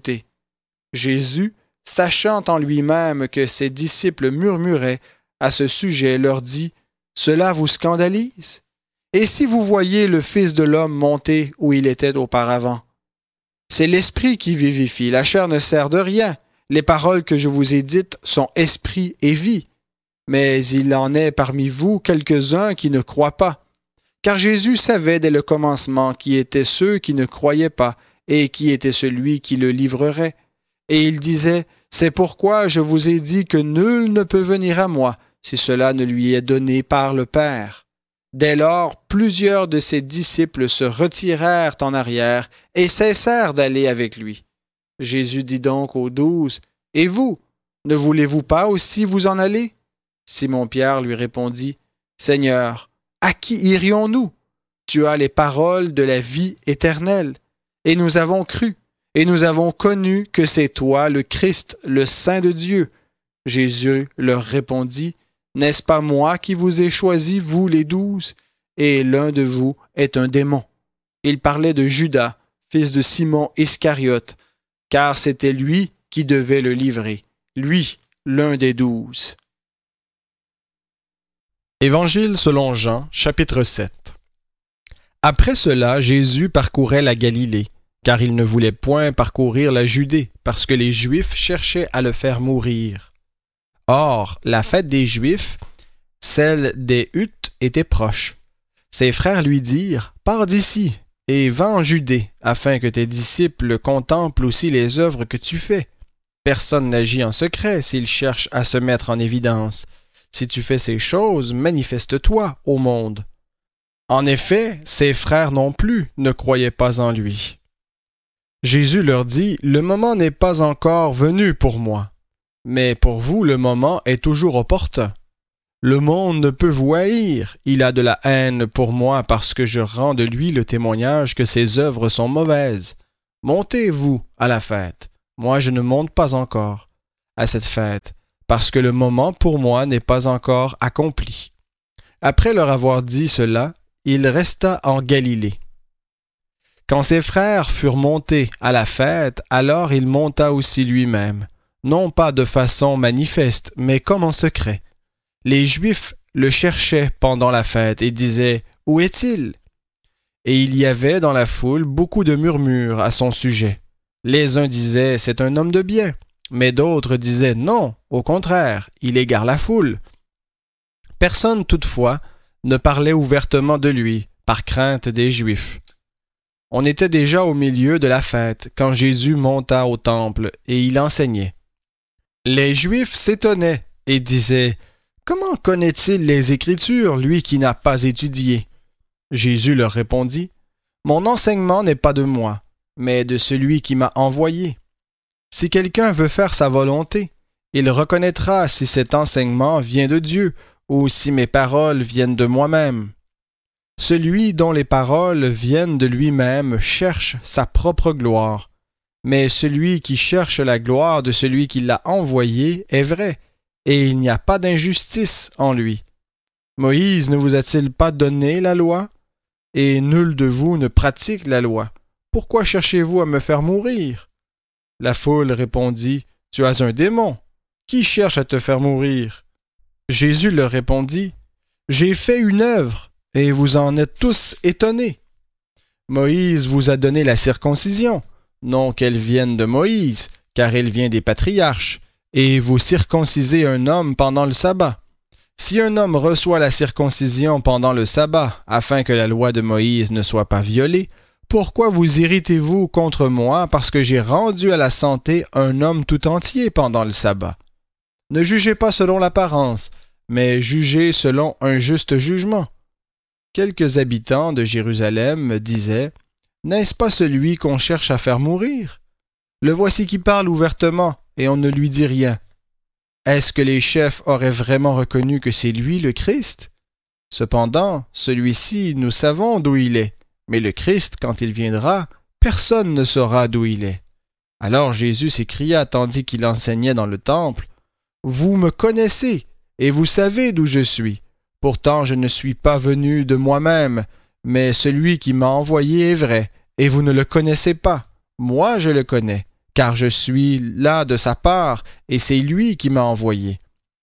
Jésus, sachant en lui-même que ses disciples murmuraient à ce sujet, leur dit « Cela vous scandalise ? Et si vous voyez le Fils de l'homme monter où il était auparavant? C'est l'esprit qui vivifie, la chair ne sert de rien. Les paroles que je vous ai dites sont esprit et vie. Mais il en est parmi vous quelques-uns qui ne croient pas. Car Jésus savait dès le commencement qui étaient ceux qui ne croyaient pas et qui était celui qui le livrerait. Et il disait, « C'est pourquoi je vous ai dit que nul ne peut venir à moi si cela ne lui est donné par le Père. » Dès lors, plusieurs de ses disciples se retirèrent en arrière et cessèrent d'aller avec lui. Jésus dit donc aux douze, « Et vous, ne voulez-vous pas aussi vous en aller? » Simon-Pierre lui répondit, « Seigneur, à qui irions-nous? Tu as les paroles de la vie éternelle. Et nous avons cru, et nous avons connu que c'est toi le Christ, le Saint de Dieu. » Jésus leur répondit, « N'est-ce pas moi qui vous ai choisi, vous les douze? Et l'un de vous est un démon. » Il parlait de Judas, fils de Simon Iscariote, car c'était lui qui devait le livrer, lui, l'un des douze. Évangile selon Jean, chapitre sept. Après cela, Jésus parcourait la Galilée, car il ne voulait point parcourir la Judée, parce que les Juifs cherchaient à le faire mourir. Or, la fête des Juifs, celle des huttes, était proche. Ses frères lui dirent, « Pars d'ici, et va en Judée, afin que tes disciples contemplent aussi les œuvres que tu fais. Personne n'agit en secret s'il cherche à se mettre en évidence. Si tu fais ces choses, manifeste-toi au monde. » En effet, ses frères non plus ne croyaient pas en lui. Jésus leur dit, « Le moment n'est pas encore venu pour moi. Mais pour vous, le moment est toujours opportun. Le monde ne peut vous haïr. Il a de la haine pour moi parce que je rends de lui le témoignage que ses œuvres sont mauvaises. Montez, vous, à la fête. Moi, je ne monte pas encore à cette fête, parce que le moment pour moi n'est pas encore accompli. » Après leur avoir dit cela, il resta en Galilée. Quand ses frères furent montés à la fête, alors il monta aussi lui-même, non pas de façon manifeste, mais comme en secret. Les Juifs le cherchaient pendant la fête et disaient « Où est-il » ? Et il y avait dans la foule beaucoup de murmures à son sujet. Les uns disaient « C'est un homme de bien », mais d'autres disaient « Non, au contraire, il égare la foule ». Personne toutefois ne parlait ouvertement de lui, par crainte des Juifs. On était déjà au milieu de la fête, quand Jésus monta au temple, et il enseignait. Les Juifs s'étonnaient et disaient « Comment connaît-il les Écritures, lui qui n'a pas étudié ?» Jésus leur répondit « Mon enseignement n'est pas de moi, mais de celui qui m'a envoyé. Si quelqu'un veut faire sa volonté, il reconnaîtra si cet enseignement vient de Dieu ou si mes paroles viennent de moi-même. Celui dont les paroles viennent de lui-même cherche sa propre gloire, mais celui qui cherche la gloire de celui qui l'a envoyé est vrai, et il n'y a pas d'injustice en lui. Moïse ne vous a-t-il pas donné la loi? Et nul de vous ne pratique la loi. Pourquoi cherchez-vous à me faire mourir? » La foule répondit, « Tu as un démon. Qui cherche à te faire mourir? » Jésus leur répondit, « J'ai fait une œuvre, et vous en êtes tous étonnés. Moïse vous a donné la circoncision, non qu'elle vienne de Moïse, car elle vient des patriarches, et vous circoncisez un homme pendant le sabbat. Si un homme reçoit la circoncision pendant le sabbat, afin que la loi de Moïse ne soit pas violée, pourquoi vous irritez-vous contre moi parce que j'ai rendu à la santé un homme tout entier pendant le sabbat? Ne jugez pas selon l'apparence, mais jugez selon un juste jugement. » Quelques habitants de Jérusalem disaient « N'est-ce pas celui qu'on cherche à faire mourir? Le voici qui parle ouvertement, et on ne lui dit rien. Est-ce que les chefs auraient vraiment reconnu que c'est lui le Christ? Cependant, celui-ci, nous savons d'où il est, mais le Christ, quand il viendra, personne ne saura d'où il est. » Alors Jésus s'écria tandis qu'il enseignait dans le temple, « Vous me connaissez, et vous savez d'où je suis. Pourtant je ne suis pas venu de moi-même, mais celui qui m'a envoyé est vrai, et vous ne le connaissez pas. Moi je le connais, car je suis là de sa part, et c'est lui qui m'a envoyé. »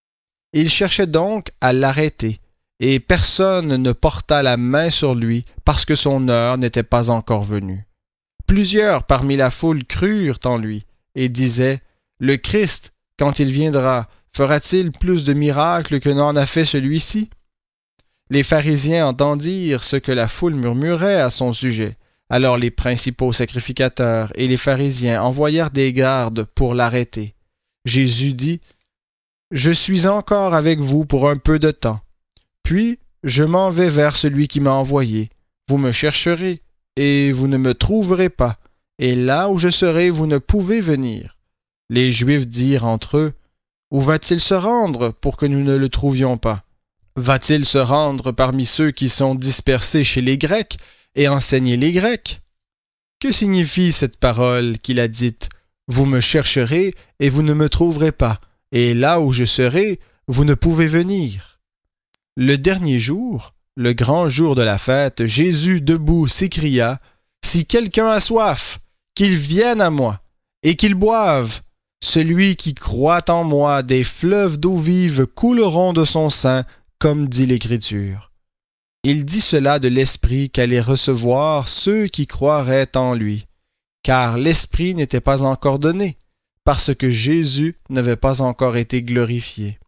Il cherchait donc à l'arrêter, et personne ne porta la main sur lui, parce que son heure n'était pas encore venue. Plusieurs parmi la foule crurent en lui, et disaient, « Le Christ, quand il viendra, fera-t-il plus de miracles que n'en a fait celui-ci? » Les pharisiens entendirent ce que la foule murmurait à son sujet. Alors les principaux sacrificateurs et les pharisiens envoyèrent des gardes pour l'arrêter. Jésus dit, « Je suis encore avec vous pour un peu de temps. Puis je m'en vais vers celui qui m'a envoyé. Vous me chercherez, et vous ne me trouverez pas. Et là où je serai, vous ne pouvez venir. » Les Juifs dirent entre eux, « Où va-t-il se rendre pour que nous ne le trouvions pas? Va-t-il se rendre parmi ceux qui sont dispersés chez les Grecs et enseigner les Grecs? Que signifie cette parole qu'il a dite? Vous me chercherez et vous ne me trouverez pas, et là où je serai, vous ne pouvez venir. » Le dernier jour, le grand jour de la fête, Jésus debout s'écria, « Si quelqu'un a soif, qu'il vienne à moi, et qu'il boive. Celui qui croit en moi, des fleuves d'eau vive couleront de son sein, comme dit l'Écriture. » Il dit cela de l'Esprit qu'allaient recevoir ceux qui croiraient en lui, car l'Esprit n'était pas encore donné, parce que Jésus n'avait pas encore été glorifié.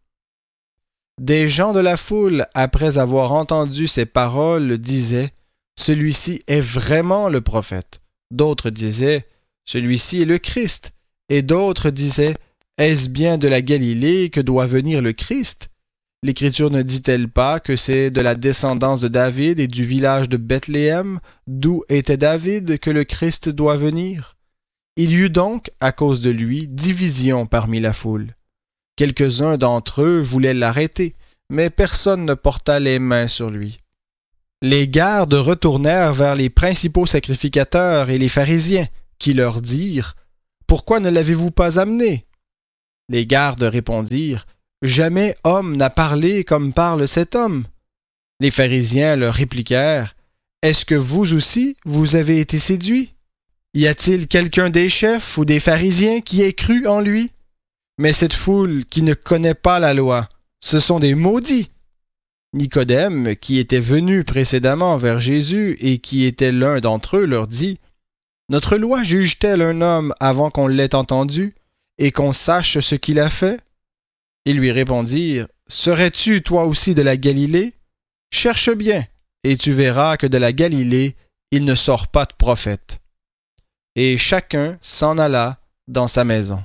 Des gens de la foule, après avoir entendu ces paroles, disaient « Celui-ci est vraiment le prophète. » D'autres disaient « Celui-ci est le Christ. » Et d'autres disaient « Est-ce bien de la Galilée que doit venir le Christ? L'Écriture ne dit-elle pas que c'est de la descendance de David et du village de Bethléem, d'où était David, que le Christ doit venir? » Il y eut donc, à cause de lui, division parmi la foule. Quelques-uns d'entre eux voulaient l'arrêter, mais personne ne porta les mains sur lui. Les gardes retournèrent vers les principaux sacrificateurs et les pharisiens, qui leur dirent « Pourquoi ne l'avez-vous pas amené ?» Les gardes répondirent « Jamais homme n'a parlé comme parle cet homme. » Les pharisiens leur répliquèrent « Est-ce que vous aussi, vous avez été séduits? Y a-t-il quelqu'un des chefs ou des pharisiens qui ait cru en lui? Mais cette foule qui ne connaît pas la loi, ce sont des maudits. » Nicodème, qui était venu précédemment vers Jésus et qui était l'un d'entre eux, leur dit « Notre loi juge-t-elle un homme avant qu'on l'ait entendu et qu'on sache ce qu'il a fait? » Ils lui répondirent « Serais-tu toi aussi de la Galilée? Cherche bien, et tu verras que de la Galilée, il ne sort pas de prophète. » Et chacun s'en alla dans sa maison.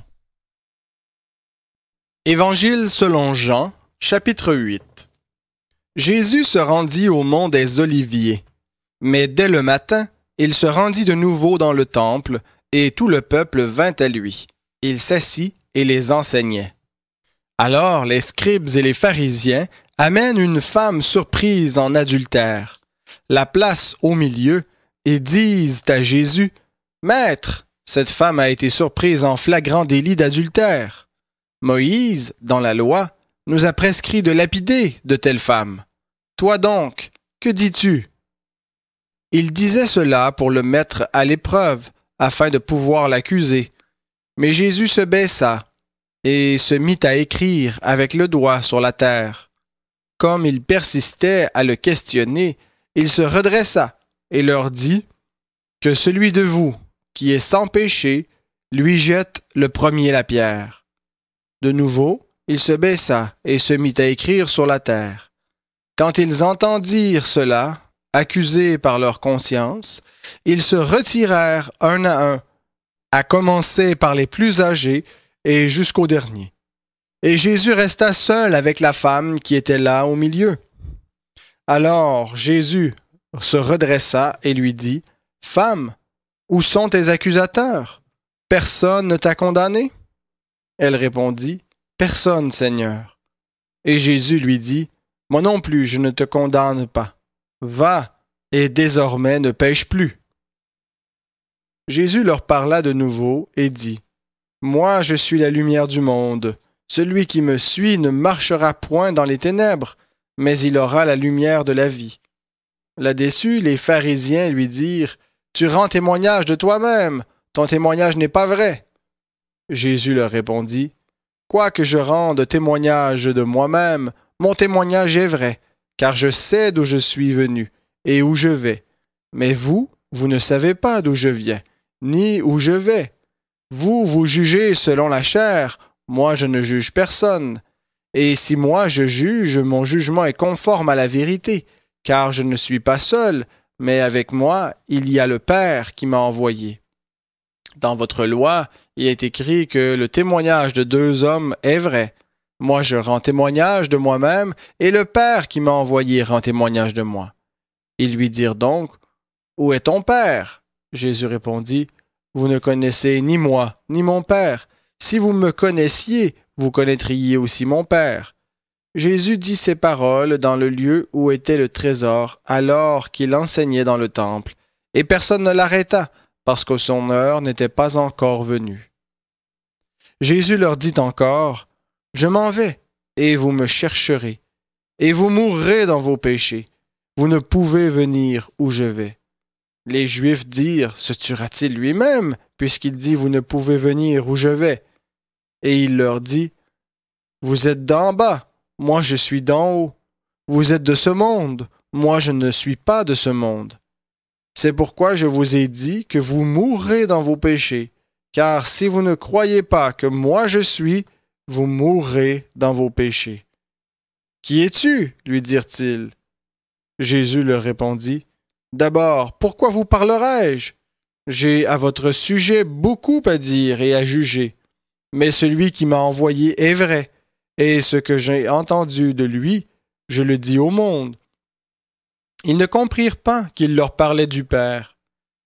Évangile selon Jean, chapitre huit. Jésus se rendit au mont des Oliviers. Mais dès le matin, il se rendit de nouveau dans le temple, et tout le peuple vint à lui. Il s'assit et les enseignait. Alors les scribes et les pharisiens amènent une femme surprise en adultère, la placent au milieu et disent à Jésus « Maître, cette femme a été surprise en flagrant délit d'adultère. Moïse, dans la loi, nous a prescrit de lapider de telles femmes. Toi donc, que dis-tu? » Il disait cela pour le mettre à l'épreuve, afin de pouvoir l'accuser. Mais Jésus se baissa et se mit à écrire avec le doigt sur la terre. Comme il persistait à le questionner, il se redressa et leur dit « Que celui de vous qui est sans péché lui jette le premier la pierre. » De nouveau, il se baissa et se mit à écrire sur la terre. Quand ils entendirent cela, accusés par leur conscience, ils se retirèrent un à un, à commencer par les plus âgés et jusqu'au dernier. Et Jésus resta seul avec la femme qui était là au milieu. Alors Jésus se redressa et lui dit « Femme, où sont tes accusateurs? Personne ne t'a condamné? » Elle répondit « Personne, Seigneur. » Et Jésus lui dit « Moi non plus, je ne te condamne pas. Va, et désormais ne pêche plus. » Jésus leur parla de nouveau et dit « Moi, je suis la lumière du monde. Celui qui me suit ne marchera point dans les ténèbres, mais il aura la lumière de la vie. » Là-dessus, les pharisiens lui dirent « Tu rends témoignage de toi-même, ton témoignage n'est pas vrai. » Jésus leur répondit « Quoique je rende témoignage de moi-même, mon témoignage est vrai, car je sais d'où je suis venu et où je vais. Mais vous, vous ne savez pas d'où je viens, ni où je vais. Vous, vous jugez selon la chair, moi je ne juge personne. Et si moi je juge, mon jugement est conforme à la vérité, car je ne suis pas seul, mais avec moi, il y a le Père qui m'a envoyé. Dans votre loi, il est écrit que le témoignage de deux hommes est vrai. Moi, je rends témoignage de moi-même, et le Père qui m'a envoyé rend témoignage de moi. » Ils lui dirent donc, « Où est ton Père? » Jésus répondit, « Vous ne connaissez ni moi, ni mon Père. Si vous me connaissiez, vous connaîtriez aussi mon Père. » Jésus dit ces paroles dans le lieu où était le trésor, alors qu'il enseignait dans le temple, et personne ne l'arrêta, parce que son heure n'était pas encore venue. Jésus leur dit encore, « Je m'en vais, et vous me chercherez, et vous mourrez dans vos péchés. Vous ne pouvez venir où je vais. » Les Juifs dirent, « Se tuera-t-il lui-même, puisqu'il dit, vous ne pouvez venir où je vais? » Et il leur dit, « Vous êtes d'en bas, moi je suis d'en haut. Vous êtes de ce monde, moi je ne suis pas de ce monde. C'est pourquoi je vous ai dit que vous mourrez dans vos péchés, car si vous ne croyez pas que moi je suis, vous mourrez dans vos péchés. » « Qui es-tu? » lui dirent-ils. Jésus leur répondit, « D'abord, pourquoi vous parlerai-je? J'ai à votre sujet beaucoup à dire et à juger, mais celui qui m'a envoyé est vrai, et ce que j'ai entendu de lui, je le dis au monde. » Ils ne comprirent pas qu'il leur parlait du Père.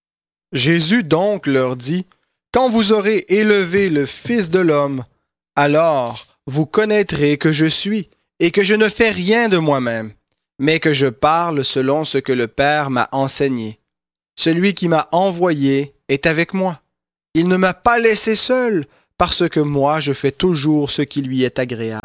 Jésus donc leur dit, « Quand vous aurez élevé le Fils de l'homme, alors vous connaîtrez que je suis, et que je ne fais rien de moi-même, mais que je parle selon ce que le Père m'a enseigné. Celui qui m'a envoyé est avec moi. Il ne m'a pas laissé seul, parce que moi je fais toujours ce qui lui est agréable. »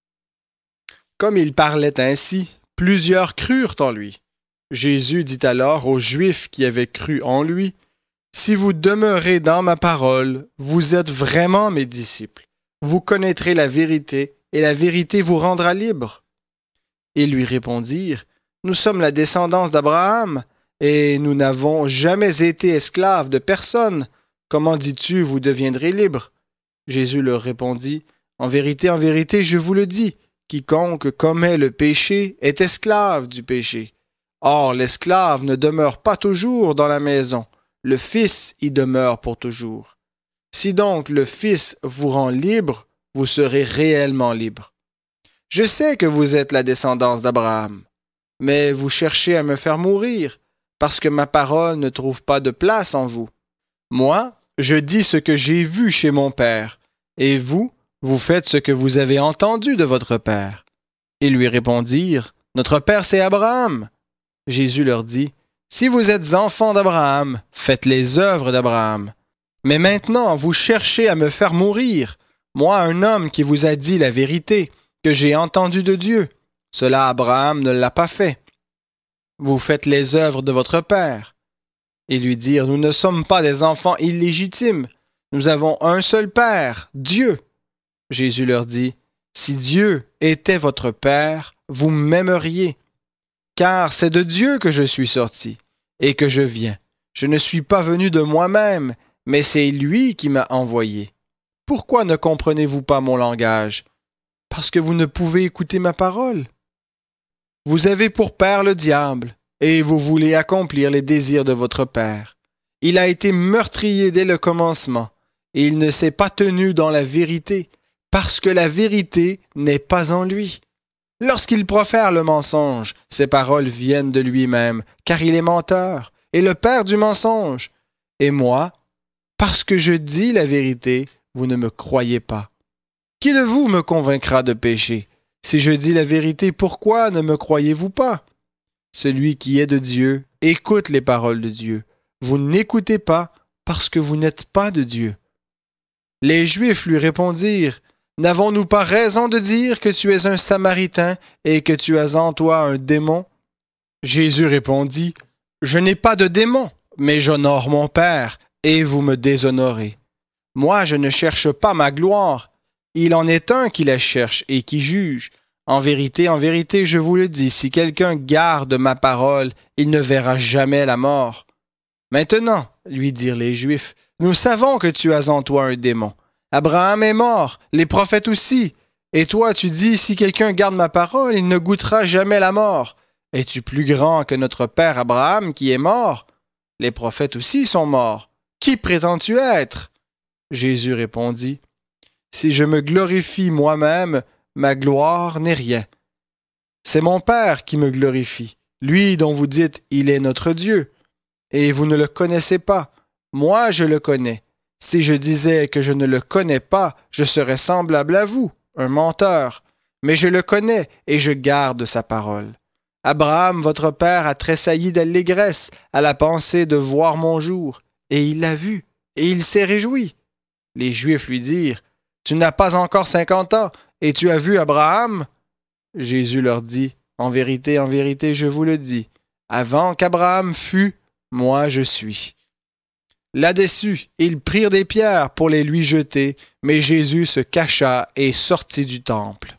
Comme il parlait ainsi, plusieurs crurent en lui. Jésus dit alors aux Juifs qui avaient cru en lui, « Si vous demeurez dans ma parole, vous êtes vraiment mes disciples. Vous connaîtrez la vérité, et la vérité vous rendra libre. » Ils lui répondirent, « Nous sommes la descendance d'Abraham, et nous n'avons jamais été esclaves de personne. Comment dis-tu, vous deviendrez libres? » Jésus leur répondit, « En vérité, en vérité, je vous le dis, quiconque commet le péché est esclave du péché. Or, l'esclave ne demeure pas toujours dans la maison, le Fils y demeure pour toujours. Si donc le Fils vous rend libre, vous serez réellement libre. Je sais que vous êtes la descendance d'Abraham, mais vous cherchez à me faire mourir, parce que ma parole ne trouve pas de place en vous. Moi, je dis ce que j'ai vu chez mon Père, et vous, vous faites ce que vous avez entendu de votre Père. » Ils lui répondirent, « Notre Père, c'est Abraham. » Jésus leur dit, « Si vous êtes enfants d'Abraham, faites les œuvres d'Abraham. Mais maintenant, vous cherchez à me faire mourir, moi, un homme qui vous a dit la vérité, que j'ai entendu de Dieu. Cela, Abraham ne l'a pas fait. Vous faites les œuvres de votre Père. » Ils lui dirent, « Nous ne sommes pas des enfants illégitimes. Nous avons un seul Père, Dieu. » Jésus leur dit, « Si Dieu était votre Père, vous m'aimeriez. Car c'est de Dieu que je suis sorti et que je viens. Je ne suis pas venu de moi-même, mais c'est lui qui m'a envoyé. Pourquoi ne comprenez-vous pas mon langage? Parce que vous ne pouvez écouter ma parole. Vous avez pour père le diable, et vous voulez accomplir les désirs de votre père. Il a été meurtrier dès le commencement, et il ne s'est pas tenu dans la vérité, parce que la vérité n'est pas en lui. Lorsqu'il profère le mensonge, ses paroles viennent de lui-même, car il est menteur, et le père du mensonge. Et moi, parce que je dis la vérité, vous ne me croyez pas. Qui de vous me convaincra de péché? Si je dis la vérité, pourquoi ne me croyez-vous pas? Celui qui est de Dieu écoute les paroles de Dieu. Vous n'écoutez pas parce que vous n'êtes pas de Dieu. » Les Juifs lui répondirent, « N'avons-nous pas raison de dire que tu es un Samaritain et que tu as en toi un démon? » Jésus répondit, « Je n'ai pas de démon, mais j'honore mon Père, et vous me déshonorez. Moi, je ne cherche pas ma gloire. Il en est un qui la cherche et qui juge. En vérité, en vérité, je vous le dis, si quelqu'un garde ma parole, il ne verra jamais la mort. » Maintenant, lui dirent les Juifs, « Nous savons que tu as en toi un démon. Abraham est mort, les prophètes aussi. Et toi, tu dis, si quelqu'un garde ma parole, il ne goûtera jamais la mort. Es-tu plus grand que notre père Abraham qui est mort? Les prophètes aussi sont morts. Qui prétends-tu être? » Jésus répondit, « Si je me glorifie moi-même, ma gloire n'est rien. C'est mon Père qui me glorifie, lui dont vous dites, il est notre Dieu. Et vous ne le connaissez pas. Moi, je le connais. Si je disais que je ne le connais pas, je serais semblable à vous, un menteur. Mais je le connais et je garde sa parole. Abraham, votre père, a tressailli d'allégresse à la pensée de voir mon jour. Et il l'a vu, et il s'est réjoui. » Les Juifs lui dirent, « Tu n'as pas encore cinquante ans, et tu as vu Abraham? » Jésus leur dit, « En vérité, en vérité, je vous le dis, avant qu'Abraham fût, moi je suis. » Là-dessus, ils prirent des pierres pour les lui jeter, mais Jésus se cacha et sortit du temple.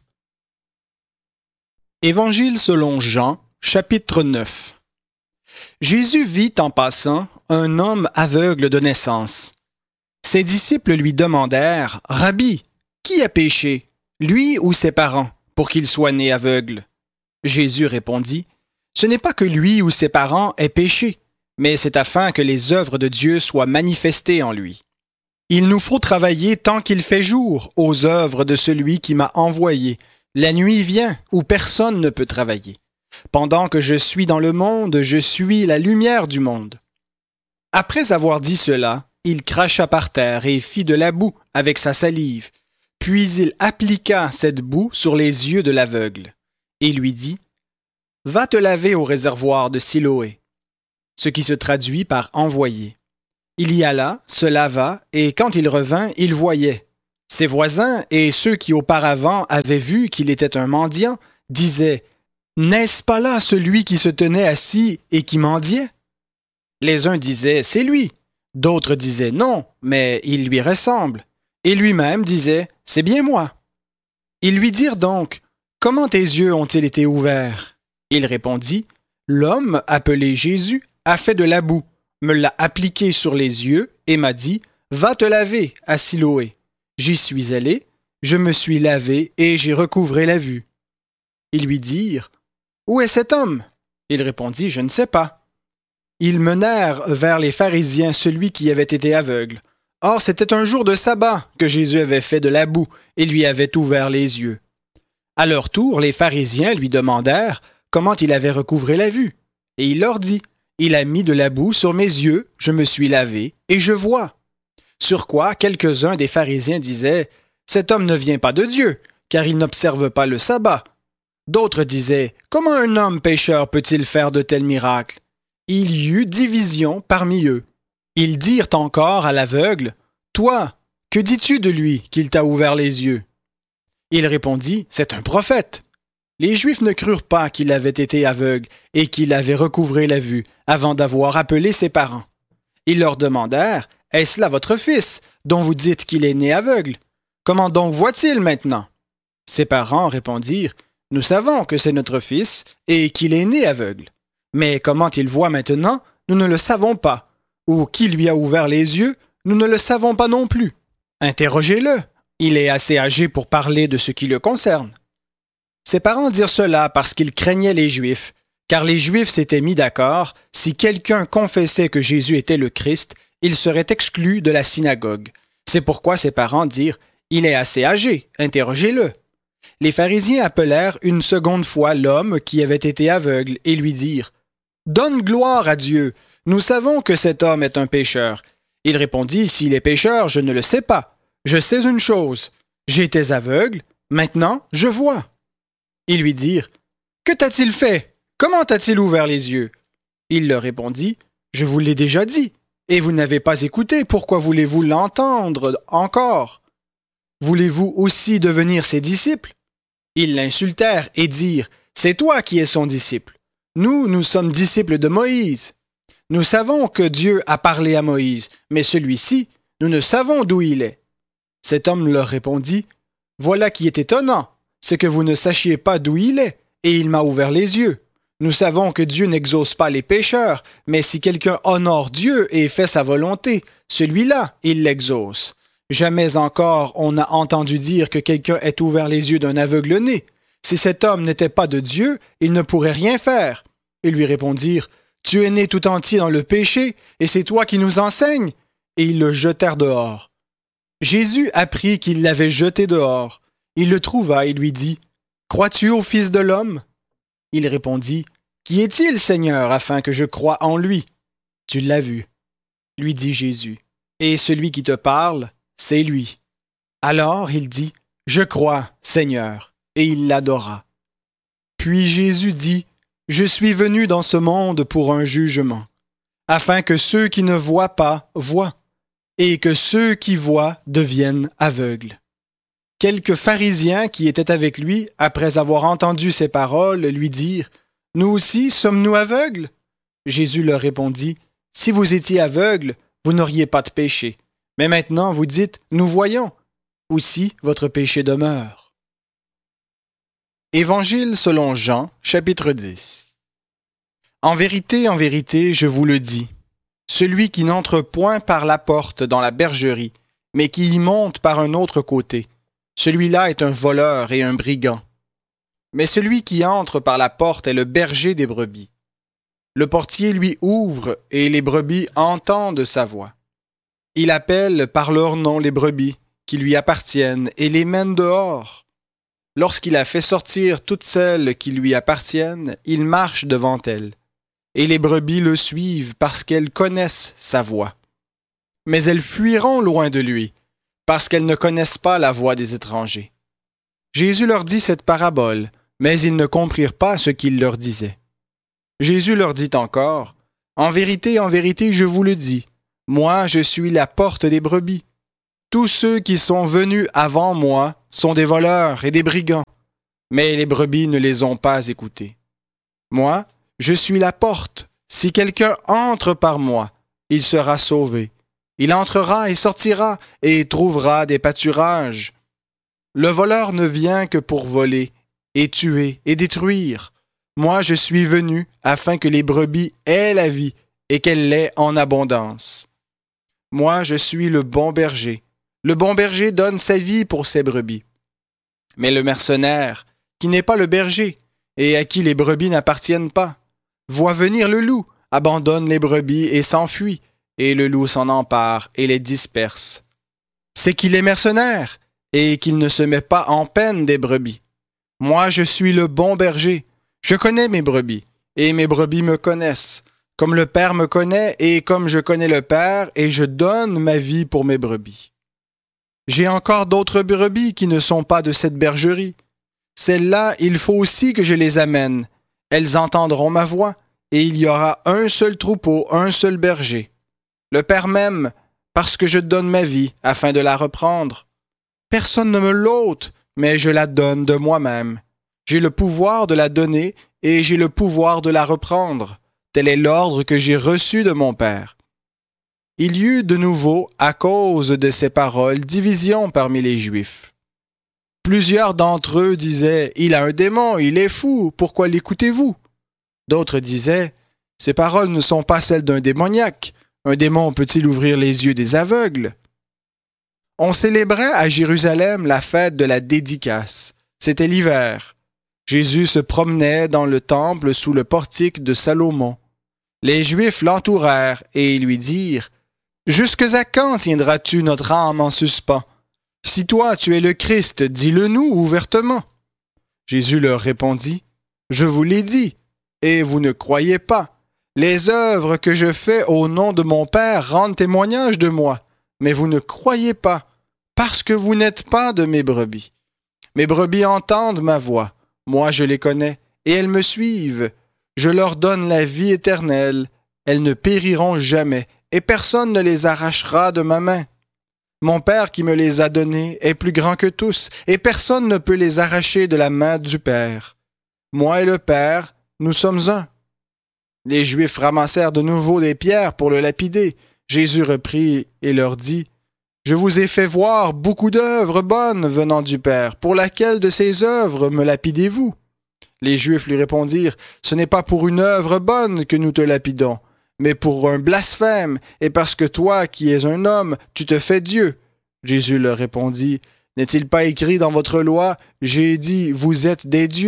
Évangile selon Jean, chapitre neuf. Jésus vit en passant un homme aveugle de naissance. Ses disciples lui demandèrent, « Rabbi, qui a péché, lui ou ses parents, pour qu'il soit né aveugle? » Jésus répondit, « Ce n'est pas que lui ou ses parents aient péché, mais c'est afin que les œuvres de Dieu soient manifestées en lui. Il nous faut travailler tant qu'il fait jour aux œuvres de celui qui m'a envoyé. La nuit vient où personne ne peut travailler. Pendant que je suis dans le monde, je suis la lumière du monde. » Après avoir dit cela, il cracha par terre et fit de la boue avec sa salive. Puis il appliqua cette boue sur les yeux de l'aveugle et lui dit, « Va te laver au réservoir de Siloé », ce qui se traduit par « envoyer ». Il y alla, se lava, et quand il revint, il voyait. Ses voisins et ceux qui auparavant avaient vu qu'il était un mendiant disaient « N'est-ce pas là celui qui se tenait assis et qui mendiait ?» Les uns disaient « C'est lui », d'autres disaient « Non, mais il lui ressemble », et lui-même disait « C'est bien moi ». Ils lui dirent donc « Comment tes yeux ont-ils été ouverts ?» Il répondit « L'homme appelé Jésus a fait de la boue, me l'a appliqué sur les yeux et m'a dit « Va te laver à Siloé ». J'y suis allé, je me suis lavé et j'ai recouvré la vue. Ils lui dirent « Où est cet homme ?» Il répondit « Je ne sais pas ». Ils menèrent vers les pharisiens celui qui avait été aveugle. Or, c'était un jour de sabbat que Jésus avait fait de la boue et lui avait ouvert les yeux. À leur tour, les pharisiens lui demandèrent comment il avait recouvré la vue. Et il leur dit « Il a mis de la boue sur mes yeux, je me suis lavé et je vois. » Sur quoi quelques-uns des pharisiens disaient « Cet homme ne vient pas de Dieu, car il n'observe pas le sabbat. » D'autres disaient « Comment un homme pécheur peut-il faire de tels miracles ?» Il y eut division parmi eux. Ils dirent encore à l'aveugle « Toi, que dis-tu de lui qu'il t'a ouvert les yeux ?» Il répondit « C'est un prophète. » Les Juifs ne crurent pas qu'il avait été aveugle et qu'il avait recouvré la vue avant d'avoir appelé ses parents. Ils leur demandèrent « Est-ce là votre fils, dont vous dites qu'il est né aveugle? Comment donc voit-il maintenant ?» Ses parents répondirent « Nous savons que c'est notre fils et qu'il est né aveugle. Mais comment il voit maintenant, nous ne le savons pas. Ou qui lui a ouvert les yeux, nous ne le savons pas non plus. Interrogez-le, il est assez âgé pour parler de ce qui le concerne. » Ses parents dirent cela parce qu'ils craignaient les Juifs, car les Juifs s'étaient mis d'accord, si quelqu'un confessait que Jésus était le Christ, il serait exclu de la synagogue. C'est pourquoi ses parents dirent « Il est assez âgé, interrogez-le. » Les pharisiens appelèrent une seconde fois l'homme qui avait été aveugle et lui dirent « Donne gloire à Dieu, nous savons que cet homme est un pécheur. » Il répondit « S'il est pécheur, je ne le sais pas. Je sais une chose, j'étais aveugle, maintenant je vois. » Ils lui dirent « Que t'a-t-il fait? Comment t'a-t-il ouvert les yeux ?» Il leur répondit « Je vous l'ai déjà dit, et vous n'avez pas écouté, pourquoi voulez-vous l'entendre encore? Voulez-vous aussi devenir ses disciples? » Ils l'insultèrent et dirent « C'est toi qui es son disciple. Nous, nous sommes disciples de Moïse. Nous savons que Dieu a parlé à Moïse, mais celui-ci, nous ne savons d'où il est. » Cet homme leur répondit « Voilà qui est étonnant, c'est que vous ne sachiez pas d'où il est, et il m'a ouvert les yeux. Nous savons que Dieu n'exauce pas les pécheurs, mais si quelqu'un honore Dieu et fait sa volonté, celui-là, il l'exauce. Jamais encore on n'a entendu dire que quelqu'un ait ouvert les yeux d'un aveugle-né. Si cet homme n'était pas de Dieu, il ne pourrait rien faire. » Ils lui répondirent « Tu es né tout entier dans le péché, et c'est toi qui nous enseignes. » Et ils le jetèrent dehors. Jésus apprit qu'il l'avait jeté dehors. Il le trouva et lui dit « Crois-tu au Fils de l'homme » Il répondit « Qui est-il, Seigneur, afin que je croie en lui ?» « Tu l'as vu, » lui dit Jésus. « Et celui qui te parle, c'est lui. » Alors il dit « Je crois, Seigneur », et il l'adora. Puis Jésus dit « Je suis venu dans ce monde pour un jugement, afin que ceux qui ne voient pas voient, et que ceux qui voient deviennent aveugles. » Quelques pharisiens qui étaient avec lui, après avoir entendu ces paroles, lui dirent « Nous aussi sommes-nous aveugles ?» Jésus leur répondit « Si vous étiez aveugles, vous n'auriez pas de péché. Mais maintenant vous dites « Nous voyons ». Aussi votre péché demeure. Évangile selon Jean, chapitre dix. En vérité, en vérité, je vous le dis, celui qui n'entre point par la porte dans la bergerie, mais qui y monte par un autre côté, celui-là est un voleur et un brigand. Mais celui qui entre par la porte est le berger des brebis. Le portier lui ouvre et les brebis entendent sa voix. Il appelle par leur nom les brebis qui lui appartiennent et les mène dehors. Lorsqu'il a fait sortir toutes celles qui lui appartiennent, il marche devant elles. Et les brebis le suivent parce qu'elles connaissent sa voix. Mais elles fuiront loin de lui, parce qu'elles ne connaissent pas la voix des étrangers. Jésus leur dit cette parabole, mais ils ne comprirent pas ce qu'il leur disait. Jésus leur dit encore, « En vérité, en vérité, je vous le dis, Moi, je suis la porte des brebis. Tous ceux qui sont venus avant moi sont des voleurs et des brigands, mais les brebis ne les ont pas écoutés. Moi, je suis la porte. Si quelqu'un entre par moi, il sera sauvé. Il entrera et sortira et trouvera des pâturages. Le voleur ne vient que pour voler, et tuer, et détruire. Moi, je suis venu afin que les brebis aient la vie et qu'elle l'ait en abondance. Moi, je suis le bon berger. Le bon berger donne sa vie pour ses brebis. Mais le mercenaire, qui n'est pas le berger, et à qui les brebis n'appartiennent pas, voit venir le loup, abandonne les brebis et s'enfuit, et le loup s'en empare et les disperse. C'est qu'il est mercenaire, et qu'il ne se met pas en peine des brebis. Moi, je suis le bon berger. Je connais mes brebis, et mes brebis me connaissent, comme le Père me connaît, et comme je connais le Père, et je donne ma vie pour mes brebis. J'ai encore d'autres brebis qui ne sont pas de cette bergerie. Celles-là, il faut aussi que je les amène. Elles entendront ma voix, et il y aura un seul troupeau, un seul berger. Le Père m'aime, parce que je donne ma vie, afin de la reprendre. Personne ne me l'ôte, mais je la donne de moi-même. J'ai le pouvoir de la donner, et j'ai le pouvoir de la reprendre. Tel est l'ordre que j'ai reçu de mon Père. Il y eut de nouveau, à cause de ces paroles, division parmi les Juifs. Plusieurs d'entre eux disaient « Il a un démon, il est fou, pourquoi l'écoutez-vous » D'autres disaient « Ces paroles ne sont pas celles d'un démoniaque. Un démon peut-il ouvrir les yeux des aveugles » On célébrait à Jérusalem la fête de la dédicace. C'était l'hiver. Jésus se promenait dans le temple sous le portique de Salomon. Les Juifs l'entourèrent et lui dirent « Jusque à quand tiendras-tu notre âme en suspens? Si toi tu es le Christ, dis-le-nous ouvertement. » Jésus leur répondit « Je vous l'ai dit, et vous ne croyez pas. Les œuvres que je fais au nom de mon Père rendent témoignage de moi. Mais vous ne croyez pas, parce que vous n'êtes pas de mes brebis. Mes brebis entendent ma voix, moi je les connais, et elles me suivent. Je leur donne la vie éternelle, elles ne périront jamais, et personne ne les arrachera de ma main. Mon Père qui me les a donnés est plus grand que tous, et personne ne peut les arracher de la main du Père. Moi et le Père, nous sommes un. » Les Juifs ramassèrent de nouveau des pierres pour le lapider. Jésus reprit et leur dit « Je vous ai fait voir beaucoup d'œuvres bonnes venant du Père. Pour laquelle de ces œuvres me lapidez-vous » Les Juifs lui répondirent « Ce n'est pas pour une œuvre bonne que nous te lapidons, mais pour un blasphème, et parce que toi, qui es un homme, tu te fais Dieu. » Jésus leur répondit « N'est-il pas écrit dans votre loi, j'ai dit, vous êtes des dieux »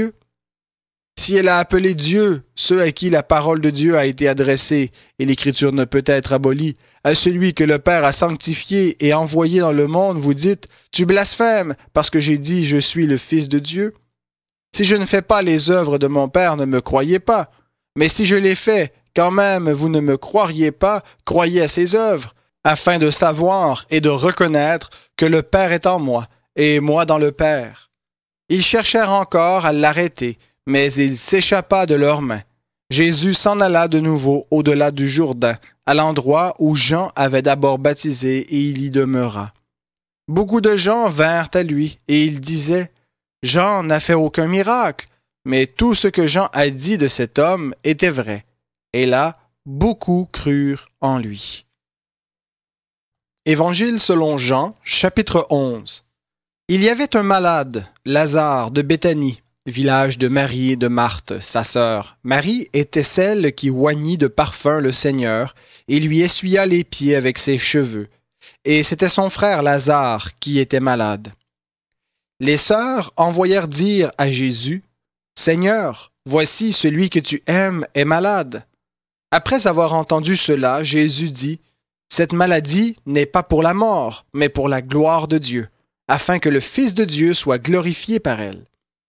Si elle a appelé Dieu ceux à qui la parole de Dieu a été adressée, et l'Écriture ne peut être abolie, à celui que le Père a sanctifié et envoyé dans le monde, vous dites « Tu blasphèmes, parce que j'ai dit « Je suis le Fils de Dieu ». Si je ne fais pas les œuvres de mon Père, ne me croyez pas. Mais si je les fais, quand même vous ne me croiriez pas, croyez à ces œuvres, afin de savoir et de reconnaître que le Père est en moi, et moi dans le Père. » Ils cherchèrent encore à l'arrêter, mais il s'échappa de leurs mains. Jésus s'en alla de nouveau au-delà du Jourdain, à l'endroit où Jean avait d'abord baptisé, et il y demeura. Beaucoup de gens vinrent à lui, et ils disaient « Jean n'a fait aucun miracle, mais tout ce que Jean a dit de cet homme était vrai. » Et là, beaucoup crurent en lui. Évangile selon Jean, chapitre onze. Il y avait un malade, Lazare de Béthanie, village de Marie et de Marthe, sa sœur. Marie était celle qui oignit de parfum le Seigneur et lui essuya les pieds avec ses cheveux. Et c'était son frère Lazare qui était malade. Les sœurs envoyèrent dire à Jésus, « Seigneur, voici celui que tu aimes est malade. » Après avoir entendu cela, Jésus dit, « Cette maladie n'est pas pour la mort, mais pour la gloire de Dieu, afin que le Fils de Dieu soit glorifié par elle. »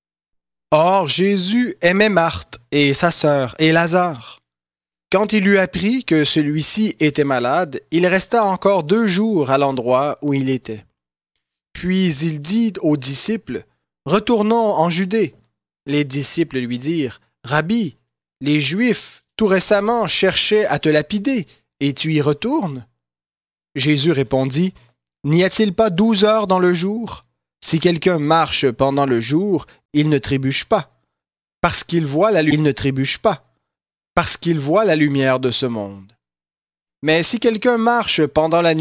Or, Jésus aimait Marthe et sa sœur et Lazare. Quand il eut appris que celui-ci était malade, il resta encore deux jours à l'endroit où il était. Puis il dit aux disciples, « Retournons en Judée. » Les disciples lui dirent, « Rabbi, les Juifs tout récemment cherchaient à te lapider, et tu y retournes? » Jésus répondit, « N'y a-t-il pas douze heures dans le jour? Si quelqu'un marche pendant le jour, il ne trébuche pas, parce qu'il voit la, il ne trébuche pas, parce qu'il voit la lumière de ce monde. Mais si quelqu'un marche pendant la nuit,